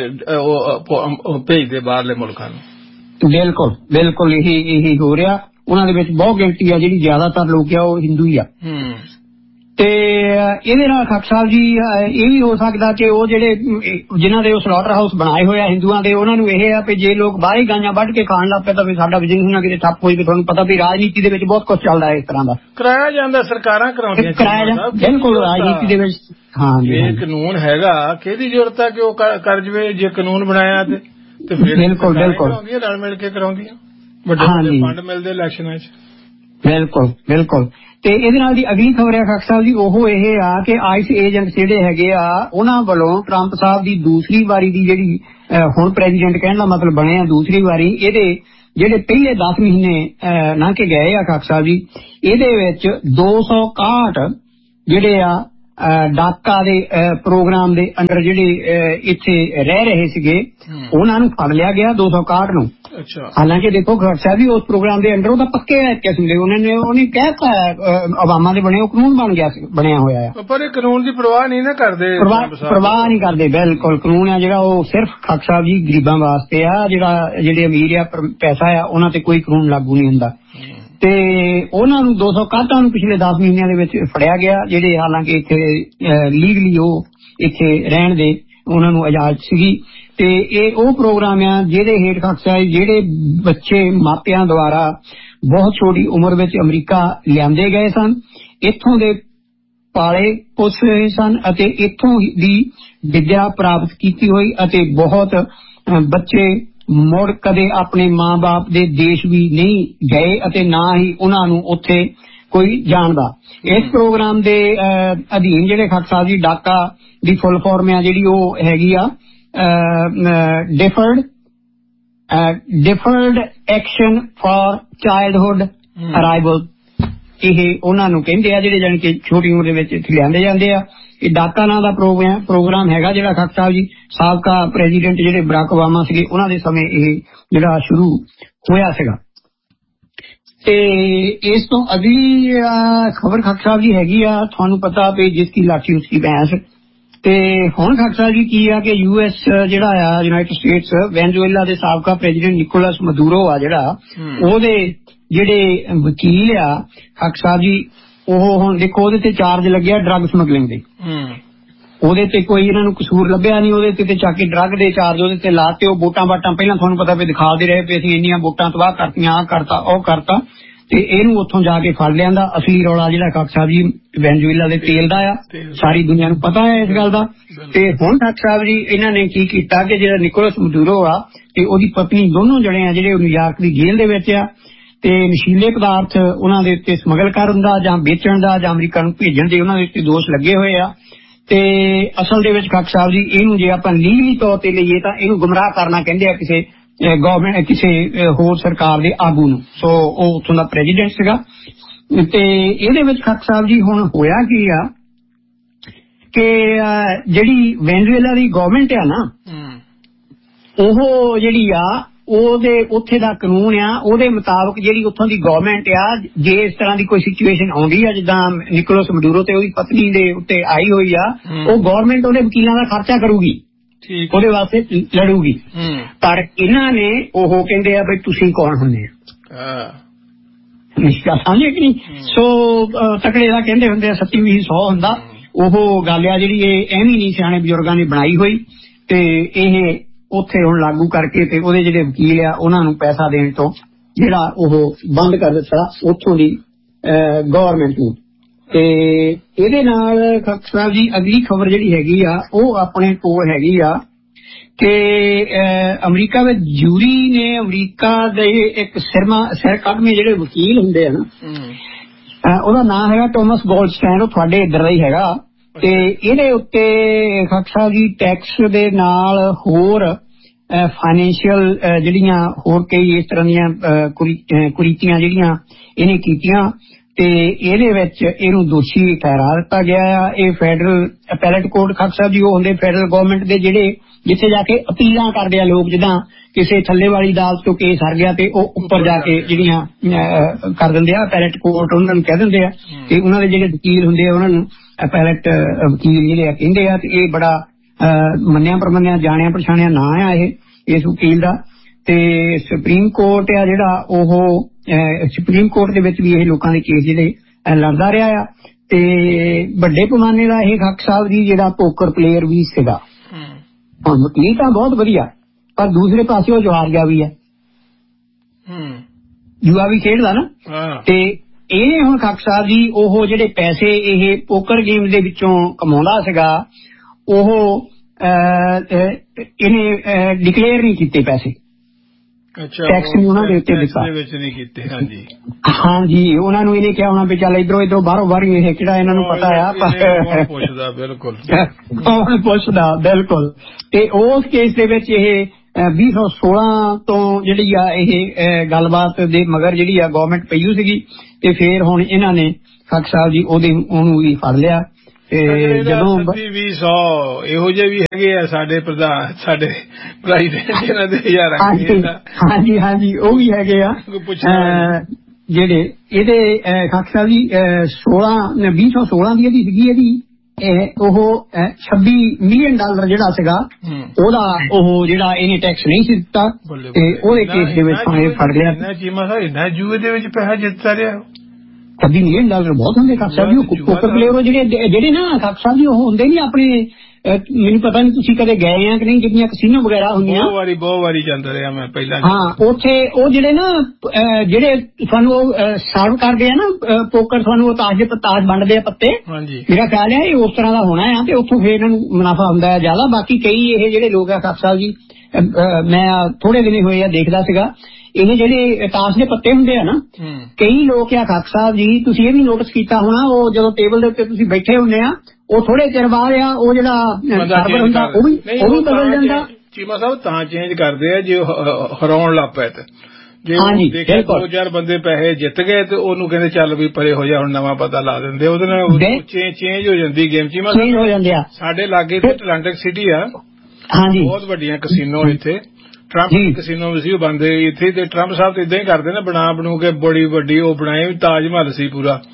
ਭੇਜਦੇ ਬਾਹਰਲੇ ਮੁਲਕਾਂ ਨੂੰ। ਬਿਲਕੁਲ ਇਹੀ ਹੋ ਰਿਹਾ। ਉਹਨਾਂ ਦੇ ਵਿੱਚ ਬਹੁਤ ਗਿਣਤੀ ਆ, ਜਿਹੜੀ ਜ਼ਿਆਦਾਤਰ ਲੋਕ ਆ ਉਹ ਹਿੰਦੂ ਹੀ ਆ। ਤੇ ਇਹਦੇ ਨਾਲ ਖਾਲਸਾ ਸਾਹਿਬ ਜੀ ਇਹ ਵੀ ਹੋ ਸਕਦਾ ਕਿ ਉਹ ਜਿਹੜੇ ਜਿਨ੍ਹਾਂ ਦੇ ਉਹ ਸਲਾਟਰ ਹਾਊਸ ਬਣਾਏ ਹੋਏ ਆ ਹਿੰਦੂਆਂ ਦੇ, ਉਹਨਾਂ ਨੂੰ ਇਹ ਆ ਵੀ ਜੇ ਲੋਕ ਬਾਹਰ ਹੀ ਗਾਈਆਂ ਵੱਢ ਕੇ ਖਾਣ ਲੱਗ ਪਏ ਤਾਂ ਫਿਰ ਸਾਡਾ ਬਿਜ਼ਨਸ ਨਾ ਕਿਤੇ ਠੱਪ ਹੋਈ। ਤੁਹਾਨੂੰ ਪਤਾ ਵੀ ਰਾਜਨੀਤੀ ਦੇ ਵਿੱਚ ਬਹੁਤ ਕੁਝ ਚੱਲਦਾ ਇਸ ਤਰ੍ਹਾਂ ਦਾ, ਕਰਾਇਆ ਜਾਂਦਾ, ਸਰਕਾਰਾਂ ਕਰਾਉਂਦੀਆਂ। ਬਿਲਕੁਲ ਰਾਜਨੀਤੀ ਦੇ ਵਿੱਚ ਇਹ ਕਾਨੂੰਨ ਹੈਗਾ, ਕਿਹਦੀ ਜ਼ਰੂਰਤ ਹੈ ਕਿ ਉਹ ਕਰ ਜਵੇ। ਜੇ ਕਾਨੂੰਨ ਬਣਾਇਆ ਤੇ ਫਿਰ ਬਿਲਕੁਲ ਰਲ ਮਿਲ ਕੇ ਕਰਾਉਂਦੀਆਂ, ਵੱਡੇ ਫੰਡ ਮਿਲਦੇ ਇਲੈਕਸ਼ਨਾਂ 'ਚ। ਬਿਲਕੁਲ ਤੇ ਇਹਦੇ ਨਾਲ ਦੀ ਅਗਲੀ ਖਬਰ ਹੈ ਖਾਲਸਾ ਸਾਹਿਬ ਜੀ, ਉਹ ਇਹ ਆ ਕਿ ਆਈਸ ਏਜੰਟ ਜਿਹੜੇ ਹੈਗੇ ਆ ਉਹਨਾਂ ਵੱਲੋਂ ਟਰੰਪ ਸਾਹਿਬ ਦੀ ਦੂਸਰੀ ਵਾਰੀ ਦੀ ਜਿਹੜੀ ਹੁਣ ਪ੍ਰੈਜ਼ੀਡੈਂਟ ਕਹਿਣ ਦਾ ਮਤਲਬ ਬਣੇ ਆ ਦੂਸਰੀ ਵਾਰੀ, ਇਹਦੇ ਜਿਹੜੇ ਪਹਿਲੇ 10 ਮਹੀਨੇ ਲੰਘ ਕੇ ਗਏ ਆ ਖਾਲਸਾ ਸਾਹਿਬ ਜੀ, ਇਹਦੇ ਵਿੱਚ 261 ਜਿਹੜੇ ਆ ਡਾਕਾ ਦੇ ਪ੍ਰੋਗਰਾਮ ਦੇ ਅੰਡਰ ਜਿਹੜੇ ਇੱਥੇ ਰਹਿ ਰਹੇ ਸੀਗੇ ਉਹਨਾਂ ਨੂੰ ਫੜ ਲਿਆ ਗਿਆ 261 ਨੂੰ। ਹਾਲਾਂਕਿ ਦੇਖੋ ਖਾਲਸਾ ਵੀ ਉਸ ਪ੍ਰੋਗਰਾਮ ਦੇ ਅੰਡਰ ਉਹਦਾ ਪੱਕੇ ਕਿਸਮ ਦੇ ਉਹਨੇ ਕਹਿਤਾ ਅਵਾਮਾਂ ਦੇ ਬਣੇ ਉਹ ਕਾਨੂੰਨ ਬਣਿਆ ਹੋਇਆ ਹੈ, ਪਰ ਇਹ ਕਾਨੂੰਨ ਦੀ ਪਰਵਾਹ ਨਹੀਂ ਨਾ ਕਰਦੇ, ਪਰਵਾਹ ਨਹੀਂ ਕਰਦੇ। ਬਿਲਕੁਲ ਕਾਨੂੰਨ ਆ ਜਿਹੜਾ ਉਹ ਸਿਰਫ ਖਾਲਸਾ ਜੀ ਗਰੀਬਾਂ ਵਾਸਤੇ ਆ, ਜਿਹੜੇ ਅਮੀਰ ਆ ਪੈਸਾ ਆ ਉਹਨਾਂ ਤੇ ਕੋਈ ਕਾਨੂੰਨ ਲਾਗੂ ਨਹੀਂ ਹੁੰਦਾ। ਤੇ ਉਹਨਾਂ ਨੂੰ 261 ਨੂੰ ਪਿਛਲੇ 10 ਮਹੀਨਿਆਂ ਦੇ ਵਿੱਚ ਫੜਿਆ ਗਿਆ, ਜਿਹੜੇ ਹਾਲਾਂਕਿ ਇੱਥੇ ਲੀਗਲੀ ਉਹ ਇੱਥੇ ਰਹਿਣ ਦੇ ਉਹਨਾਂ ਨੂੰ ਇਜਾਜ਼ਤ ਸੀਗੀ। ਤੇ ਇਹ ਉਹ ਪ੍ਰੋਗਰਾਮ ਆ ਜਿਹਦੇ ਹੇਠ ਖਾਲਸਾ ਜਿਹੜੇ ਬੱਚੇ ਮਾਪਿਆਂ ਦੁਆਰਾ ਬਹੁਤ ਛੋਟੀ ਉਮਰ ਵਿੱਚ ਅਮਰੀਕਾ ਲਿਆਂਦੇ ਗਏ ਸਨ, ਇੱਥੋਂ ਦੇ ਪਾਲੇ ਪੋਸੇ ਸਨ ਅਤੇ ਇੱਥੋਂ ਦੀ ਵਿੱਦਿਆ ਪ੍ਰਾਪਤ ਕੀਤੀ ਹੋਈ, ਅਤੇ ਬਹੁਤ ਬੱਚੇ ਮੁੜ ਕਦੇ ਆਪਣੇ ਮਾਂ-ਬਾਪ ਦੇ ਦੇਸ਼ ਵੀ ਨਹੀਂ ਗਏ ਅਤੇ ਨਾ ਹੀ ਉਹਨਾਂ ਨੂੰ ਉੱਥੇ ਕੋਈ ਜਾਣਦਾ। ਇਸ ਪ੍ਰੋਗਰਾਮ ਦੇ ਅਧੀਨ ਜਿਹੜੇ ਖਾਲਸਾ ਜੀ ਡਾਕਾ ਦੀ ਫੁੱਲ ਫਾਰਮ ਆ ਜਿਹੜੀ ਉਹ ਹੈਗੀ ਆ deferred action for childhood arrival. ਇਹ ਉਹਨਾਂ ਨੂੰ ਕਹਿੰਦੇ ਆ ਜਿਹੜੇ ਜਾਣੀ ਕਿ ਛੋਟੀ ਉਮਰ ਦੇ ਵਿੱਚ ਇੱਥੇ ਲਿਆਂਦੇ ਜਾਂਦੇ ਆ। ਇਹ ਡਾਕਾ ਨਾਂ ਦਾ ਪ੍ਰੋਗਰਾਮ ਹੈਗਾ ਜਿਹੜਾ ਖਾਲਸਾ ਸਾਹਿਬ ਜੀ ਸਾਬਕਾ ਪ੍ਰੈਜ਼ੀਡੈਂਟ ਜਿਹੜੇ ਬਰਾਕ ਓਬਾਮਾ ਸੀਗੇ ਉਹਨਾਂ ਦੇ ਸਮੇਂ ਇਹ ਜਿਹੜਾ ਸ਼ੁਰੂ ਹੋਇਆ ਸੀਗਾ। ਤੇ ਇਸ ਤੋਂ ਅਗਲੀ ਖਬਰ ਖਾਲਸਾ ਸਾਹਿਬ ਜੀ ਹੈਗੀ ਆ, ਤੁਹਾਨੂੰ ਪਤਾ ਵੀ ਜਿਸ ਦੀ ਲਾਠੀ ਉਸ ਦੀ ਭੈਂਸ। ਤੇ ਹੁਣ ਖਾਕਸਾ ਜੀ ਕੀ ਆ ਕਿ US ਜਿਹੜਾ ਆ ਯੂਨਾਈਟਿਡ ਸਟੇਟਸ ਵੈਨਜ਼ੂਏਲਾ ਦੇ ਸਾਬਕਾ ਪ੍ਰੈਜ਼ੀਡੈਂਟ ਨਿਕੋਲਸ ਮਦੂਰੋ ਆ ਜਿਹੜਾ ਉਹਦੇ ਜਿਹੜੇ ਵਕੀਲ ਆ ਖਾਕਸਾ ਜੀ ਉਹ ਹੁਣ ਦੇਖੋ ਉਹਦੇ ਤੇ ਚਾਰਜ ਲੱਗਿਆ ਡਰੱਗ ਸਮਗਲਿੰਗ ਦੇ। ਉਹਦੇ ਤੇ ਕੋਈ ਇਹਨਾਂ ਨੂੰ ਕਸੂਰ ਲੱਭਿਆ ਨਹੀਂ, ਉਹਦੇ ਤੇ ਚੱਕ ਕੇ ਡਰੱਗ ਦੇ ਚਾਰਜ ਉਹਦੇ ਤੇ ਲਾਤੇ। ਉਹ ਵੋਟਾਂ ਵਾਟਾਂ ਪਹਿਲਾਂ ਤੁਹਾਨੂੰ ਪਤਾ ਵੀ ਦਿਖਾਦੇ ਰਹੇ ਵੀ ਅਸੀਂ ਇੰਨੀਆਂ ਵੋਟਾਂ ਤਬਾਹ ਕਰਤੀਆਂ, ਆਹ ਕਰਤਾ ਉਹ ਕਰਤਾ, ਤੇ ਇਹਨੂੰ ਉੱਥੋਂ ਜਾ ਕੇ ਫੜ ਲਿਆਂਦਾ। ਅਸਲੀ ਰੌਲਾ ਜਿਹੜਾ ਖਾਕਸਾ ਜੀ ਵੈਨਜ਼ੂਏਲਾ ਦੇ ਤੇਲ ਦਾ ਆ, ਸਾਰੀ ਦੁਨੀਆ ਨੂੰ ਪਤਾ ਹੈ ਇਸ ਗੱਲ ਦਾ। ਤੇ ਹੁਣ ਖਾਕਸਾ ਜੀ ਇਹਨਾਂ ਨੇ ਕੀ ਕੀਤਾ ਕਿ ਜਿਹੜਾ ਨਿਕੋਲਸ ਮਦੂਰੋ ਆ ਤੇ ਉਹਦੀ ਪਤਨੀ ਦੋਨੋਂ ਜਣੇ ਆ ਜਿਹੜੇ ਨਿਊਯਾਰਕ ਦੀ ਜੇਲ੍ਹ ਦੇ ਵਿੱਚ ਆ, ਤੇ ਨਸ਼ੀਲੇ ਪਦਾਰਥ ਉਹਨਾਂ ਦੇ ਉੱਤੇ ਸਮਗਲ ਕਰਨ ਦਾ ਜਾਂ ਵੇਚਣ ਦਾ ਜਾਂ ਅਮਰੀਕਾ ਨੂੰ ਭੇਜਣ ਦੇ ਉਹਨਾਂ ਦੇ ਉੱਤੇ ਦੋਸ਼ ਲੱਗੇ ਹੋਏ ਆ। ਤੇ ਅਸਲ ਦੇ ਵਿੱਚ ਖਾਕਸਾ ਸਾਹਿਬ ਜੀ ਇਹਨੂੰ ਜੇ ਆਪਾਂ ਲੀਗਲੀ ਤੌਰ ਤੇ ਲਈਏ ਤਾਂ ਇਹਨੂੰ ਗੁੰਮਰਾਹ ਕਰਨਾ ਕਹਿੰਦੇ ਆ ਕਿਸੇ ਗਵਰਨਮੈਂਟ ਕਿਸੇ ਹੋਰ ਸਰਕਾਰ ਦੇ ਆਗੂ ਨੂੰ। ਸੋ ਉਹ ਉੱਥੋਂ ਦਾ ਪ੍ਰੈਜ਼ੀਡੈਂਟ ਸੀਗਾ। ਤੇ ਇਹਦੇ ਵਿੱਚ ਖਾਕਸਾ ਸਾਹਿਬ ਜੀ ਹੁਣ ਹੋਇਆ ਕੀ ਆ ਕਿ ਜਿਹੜੀ ਵੈਨਜ਼ੂਏਲਾ ਦੀ ਗਵਰਨਮੈਂਟ ਆ ਨਾ ਉਹ ਜਿਹੜੀ ਆ ਉਹਦੇ ਉੱਥੇ ਦਾ ਕਾਨੂੰਨ ਆ, ਉਹਦੇ ਮੁਤਾਬਕ ਜਿਹੜੀ ਉੱਥੋਂ ਦੀ ਗਵਰਨਮੈਂਟ ਆ ਜੇ ਇਸ ਤਰ੍ਹਾਂ ਦੀ ਕੋਈ ਸਿਚੁਏਸ਼ਨ ਆਉਂਦੀ ਆ ਜਿੱਦਾਂ ਨਿਕੋਲਸ ਮਦੂਰੋ ਤੇ ਉਹਦੀ ਪਤਨੀ ਦੇ ਉੱਤੇ ਆਈ ਹੋਈ ਆ, ਉਹ ਗਵਰਨਮੈਂਟ ਉਹਦੇ ਵਕੀਲਾਂ ਦਾ ਖਰਚਾ ਕਰੂਗੀ, ਉਹਦੇ ਵਾਸਤੇ ਲੜੂਗੀ। ਪਰ ਇਹਨਾਂ ਨੇ ਉਹ ਕਹਿੰਦੇ ਆ ਬਈ ਤੁਸੀਂ ਕੌਣ ਹੁੰਦੇ ਆ, ਸਮਝੇ ਕਿ ਨਹੀਂ। ਸੋ ਤਕੜੇ ਦਾ ਕਹਿੰਦੇ ਹੁੰਦੇ ਆ 27-100 ਹੁੰਦਾ। ਉਹ ਗੱਲ ਆ ਜਿਹੜੀ ਇਹ ਐਵੇਂ ਨਹੀਂ ਸਿਆਣੇ ਬਜ਼ੁਰਗਾਂ ਨੇ ਬਣਾਈ ਹੋਈ ਤੇ ਇਹ ਉੱਥੇ ਹੁਣ ਲਾਗੂ ਕਰਕੇ ਤੇ ਉਹਦੇ ਜਿਹੜੇ ਵਕੀਲ ਆ ਉਹਨਾਂ ਨੂੰ ਪੈਸਾ ਦੇਣ ਤੋਂ ਜਿਹੜਾ ਉਹ ਬੰਦ ਕਰ ਦਿੱਤਾ ਉੱਥੋਂ ਦੀ ਗਵਰਨਮੈਂਟ ਨੂੰ। ਤੇ ਇਹਦੇ ਨਾਲ ਖਾਕਸਾ ਜੀ ਅਗਲੀ ਖਬਰ ਜਿਹੜੀ ਹੈਗੀ ਆ ਉਹ ਆਪਣੇ ਕੋਲ ਹੈਗੀ ਆ ਕਿ ਅਮਰੀਕਾ ਵਿੱਚ ਜੂਰੀ ਨੇ ਅਮਰੀਕਾ ਦੇ ਇੱਕ ਸਿਰ ਕੱਢਵੇਂ ਜਿਹੜੇ ਵਕੀਲ ਹੁੰਦੇ ਆ ਨਾ ਉਹਦਾ ਨਾਮ ਹੈਗਾ ਟੋਮਸ ਗੋਲਡਸਟਾਈਨ, ਉਹ ਤੁਹਾਡੇ ਇੱਧਰ ਦਾ ਹੀ ਹੈਗਾ। ਤੇ ਇਹਦੇ ਉੱਤੇ ਖਾਕਸਾ ਜੀ ਟੈਕਸ ਦੇ ਨਾਲ ਹੋਰ ਫਾਈਨੈਂਸ਼ੀਅਲ ਜਿਹੜੀਆਂ ਹੋਰ ਕਈ ਇਸ ਤਰ੍ਹਾਂ ਦੀਆਂ ਕੁਰੀਤੀਆਂ ਜਿਹੜੀਆਂ ਇਹਨੇ ਕੀਤੀਆਂ ਤੇ ਇਹਦੇ ਵਿੱਚ ਇਹਨੂੰ ਦੋਸ਼ੀ ਠਹਿਰਾ ਦਿੱਤਾ ਗਿਆ ਆ। ਇਹ ਫੈਡਰਲ ਅਪੈਲੇਟ ਕੋਰਟ ਖਾਕਸਾ ਜੀ ਉਹ ਹੁੰਦੇ ਫੈਡਰਲ ਗਵਰਨਮੈਂਟ ਦੇ ਜਿਹੜੇ ਜਿੱਥੇ ਜਾ ਕੇ ਅਪੀਲਾਂ ਕਰਦੇ ਆ ਲੋਕ, ਜਿੱਦਾਂ ਕਿਸੇ ਥੱਲੇ ਵਾਲੀ ਅਦਾਲਤ ਤੋਂ ਕੇਸ ਹਰ ਗਿਆ ਤੇ ਉਹ ਉੱਪਰ ਜਾ ਕੇ ਜਿਹੜੀਆਂ ਕਰ ਦਿੰਦੇ ਆ ਅਪੈਲੇਟ ਕੋਰਟ ਉਹਨਾਂ ਨੂੰ ਕਹਿ ਦਿੰਦੇ ਆ। ਤੇ ਉਹਨਾਂ ਦੇ ਜਿਹੜੇ ਵਕੀਲ ਹੁੰਦੇ ਆ ਉਹਨਾਂ ਨੂੰ ਅਪੈਲੇਟ ਵਕੀਲ ਜਿਹੜੇ ਕਹਿੰਦੇ ਆ। ਤੇ ਇਹ ਬੜਾ ਮੰਨਿਆ ਪ੍ਰਮੰਨਿਆ ਜਾਣਿਆ ਪਛਾਣਿਆ ਨਾਂ ਆ ਇਹ ਇਸ ਵਕੀਲ ਦਾ। ਤੇ ਸੁਪਰੀਮ ਕੋਰਟ ਆ ਜਿਹੜਾ ਉਹ ਸੁਪਰੀਮ ਕੋਰਟ ਦੇ ਵਿੱਚ ਵੀ ਇਹ ਲੋਕਾਂ ਦੇ ਕੇਸ ਜਿਹੜੇ ਲੜਦਾ ਰਿਹਾ ਆ। ਤੇ ਵੱਡੇ ਪੈਮਾਨੇ ਦਾ ਇਹ ਖਾਕਸਾ ਸਾਹਿਬ ਜੀ ਜਿਹੜਾ ਪੋਕਰ ਪਲੇਅਰ ਵੀ ਸੀਗਾ। ਹੁਣ ਵਕੀਲ ਤਾਂ ਬਹੁਤ ਵਧੀਆ ਪਰ ਦੂਸਰੇ ਪਾਸੇ ਉਹ ਜੁਆਰ ਗਿਆ ਵੀ ਹੈ, ਜੂਆ ਵੀ ਖੇਡਦਾ ਨਾ। ਤੇ ਇਹ ਹੁਣ ਖਾਕਸਾ ਸਾਹਿਬ ਜੀ ਉਹ ਜਿਹੜੇ ਪੈਸੇ ਇਹ ਪੋਕਰ ਗੇਮ ਦੇ ਵਿੱਚੋਂ ਕਮਾਉਂਦਾ ਸੀਗਾ ਉਹ ਇਹਨੇ ਡਿਕਲੇਅਰ ਨਹੀਂ ਕੀਤੇ ਪੈਸੇ, ਟੈਕਸ ਨਹੀਂ ਉਹਨਾਂ ਦੇ ਉੱਤੇ ਦਿੱਤਾ। ਹਾਂਜੀ ਉਹਨਾਂ ਨੂੰ ਇਹਨੇ ਕਿਹਾ ਹੋਣਾ ਵੀ ਚੱਲ ਇਧਰੋਂ ਬਾਹਰੋਂ ਬਾਹਰ ਇਹ ਕਿਹੜਾ ਇਹਨਾਂ ਨੂੰ ਪਤਾ ਆ ਕੌਣ ਪੁੱਛਦਾ ਬਿਲਕੁਲ। ਤੇ ਉਸ ਕੇਸ ਦੇ ਵਿੱਚ ਇਹ 2016 ਤੋਂ ਜਿਹੜੀ ਆ ਇਹ ਗੱਲਬਾਤ ਦੇ ਮਗਰ ਜਿਹੜੀ ਆ ਗਵਰਨਮੈਂਟ ਪਈ ਸੀਗੀ। ਤੇ ਫੇਰ ਹੁਣ ਇਹਨਾਂ ਨੇ ਖਾਕਸਾ ਸਾਹਿਬ ਜੀ ਉਹਨੂੰ ਵੀ ਫੜ ਲਿਆ। ਤੇ ਜਦੋਂ 20-100 ਇਹੋ ਜਿਹੇ ਵੀ ਹੈਗੇ ਆ ਸਾਡੇ ਪ੍ਰਧਾਨ ਸਾਡੇ ਜਿਹਨਾਂ ਦੇ ਹਾਂਜੀ ਹਾਂਜੀ ਉਹ ਵੀ ਹੈਗੇ ਆ ਜਿਹੜੇ ਇਹਦੇ ਖਾਕਸਾ ਜੀ 2016 ਦੀ ਇਹਦੀ ਸੀਗੀ ਇਹਦੀ ਉਹ $26 ਮਿਲੀਅਨ ਜਿਹੜਾ ਸੀਗਾ ਉਹਦਾ ਉਹ ਜਿਹੜਾ ਇਹਨੇ ਟੈਕਸ ਨਹੀਂ ਸੀ ਦਿੱਤਾ ਤੇ ਉਹਦੇ ਕੇਸ ਦੇ ਵਿੱਚ ਇਹ ਫੜ ਲਿਆ। ਚੀਮਾ ਸਾਹਿਬ ਇੰਨਾ ਜੂਏ ਦੇ ਵਿੱਚ ਪੈਸਾ ਜਿੱਤਦਾ ਰਿਹਾ। $26 ਮਿਲੀਅਨ ਬਹੁਤ ਹੁੰਦੇ ਖਾਕਸਾ ਜੀ ਪੋਕਰ ਪਲੇਅਰ ਜਿਹੜੇ ਨਾ ਖਾਕਸਾ ਜੀ ਉਹ ਹੁੰਦੇ ਨਹੀਂ ਆਪਣੇ। ਮੈਨੂੰ ਪਤਾ ਨਹੀਂ ਤੁਸੀਂ ਕਦੇ ਗਏ ਆ ਕਿ ਨਹੀਂ, ਜਿਹੜੀਆਂ ਕਸੀਨੋ ਵਗੈਰਾ ਹੁੰਦੀਆਂ ਬਹੁਤ ਵਾਰੀ ਜਾਂਦਾ ਰਿਹਾ ਮੈਂ ਪਹਿਲਾਂ। ਹਾਂ ਉੱਥੇ ਉਹ ਜਿਹੜੇ ਨਾ ਜਿਹੜੇ ਤੁਹਾਨੂੰ ਉਹ ਸਰਵ ਕਰਦੇ ਆ ਨਾ ਪੋਕਰ, ਤੁਹਾਨੂੰ ਉਹ ਤਾਸ਼ ਵੰਡਦੇ ਆ ਪੱਤੇ। ਮੇਰਾ ਖਿਆਲ ਹੈ ਇਹ ਉਸ ਤਰ੍ਹਾਂ ਦਾ ਹੋਣਾ ਆ ਤੇ ਉੱਥੋਂ ਫੇਰ ਇਹਨਾਂ ਨੂੰ ਮੁਨਾਫਾ ਹੁੰਦਾ ਹੈ ਜ਼ਿਆਦਾ। ਬਾਕੀ ਕਈ ਇਹ ਜਿਹੜੇ ਲੋਕ ਆ ਖਾਕਸਾ ਜੀ ਮੈਂ ਥੋੜੇ ਦਿਨ ਹੋਏ ਆ ਦੇਖਦਾ ਸੀਗਾ ਇਹ ਜਿਹੜੇ ਤਾਸ਼ ਦੇ ਪੱਤੇ ਹੁੰਦੇ ਆ ਨਾ ਕਈ ਲੋਕ ਆ ਖਾਕਸਾ ਸਾਹਿਬ ਜੀ ਤੁਸੀਂ ਇਹ ਵੀ ਨੋਟਿਸ ਕੀਤਾ ਹੋਣਾ ਉਹ ਜਦੋਂ ਟੇਬਲ ਦੇ ਉੱਤੇ ਤੁਸੀਂ ਬੈਠੇ ਹੁੰਦੇ ਆ ਉਹ ਥੋੜੇ ਚਿਰ ਬਾਅਦ ਆ ਉਹ ਜਿਹੜਾ ਸਰਵਰ ਹੁੰਦਾ ਉਹ ਵੀ ਬਦਲ ਜਾਂਦਾ। ਚੀਮਾ ਸਾਹਿਬ ਤਾਂ ਚੇਂਜ ਕਰਦੇ ਆ ਜੇ ਹਰਾਉਣ ਲੱਗ ਪਏ ਤੇ ਜੇ ਦੇਖਿਆ 2-4 ਬੰਦੇ ਪੈਸੇ ਜਿੱਤ ਗਏ ਤੇ ਉਹਨੂੰ ਕਹਿੰਦੇ ਚੱਲ ਵੀ ਪਰੇ ਹੋ ਜਾ ਹੁਣ ਨਵਾਂ ਪਤਾ ਲਾ ਦਿੰਦੇ ਉਹਦੇ ਨਾਲ ਚੇਂਜ ਹੋ ਜਾਂਦੀ ਗੇਮ। ਚੀਮਾ ਚੇਂਜ ਹੋ ਜਾਂਦੇ ਆ। ਸਾਡੇ ਲਾਗੇ ਤੇ ਅਟਲਾਂਟਿਕ ਸਿਟੀ ਆ ਬਹੁਤ ਵੱਡੀਆਂ ਕਸੀਨੋ ਇੱਥੇ ਟਰੰਪ ਕਸੀਨੋ ਵੀ ਸੀ ਉਹ ਬੰਦੇ ਇੱਥੇ ਤੇ ਟਰੰਪ ਸਾਹਿਬ ਤੇ ਇਦਾਂ ਹੀ ਕਰਦੇ ਨੇ ਬਣਾ ਬਣੂ ਕੇ ਬੜੀ ਵੱਡੀ ਉਹ ਬਣਾਏ ਤਾਜ ਮਹੱਲ ਸੀ ਪੂਰਾ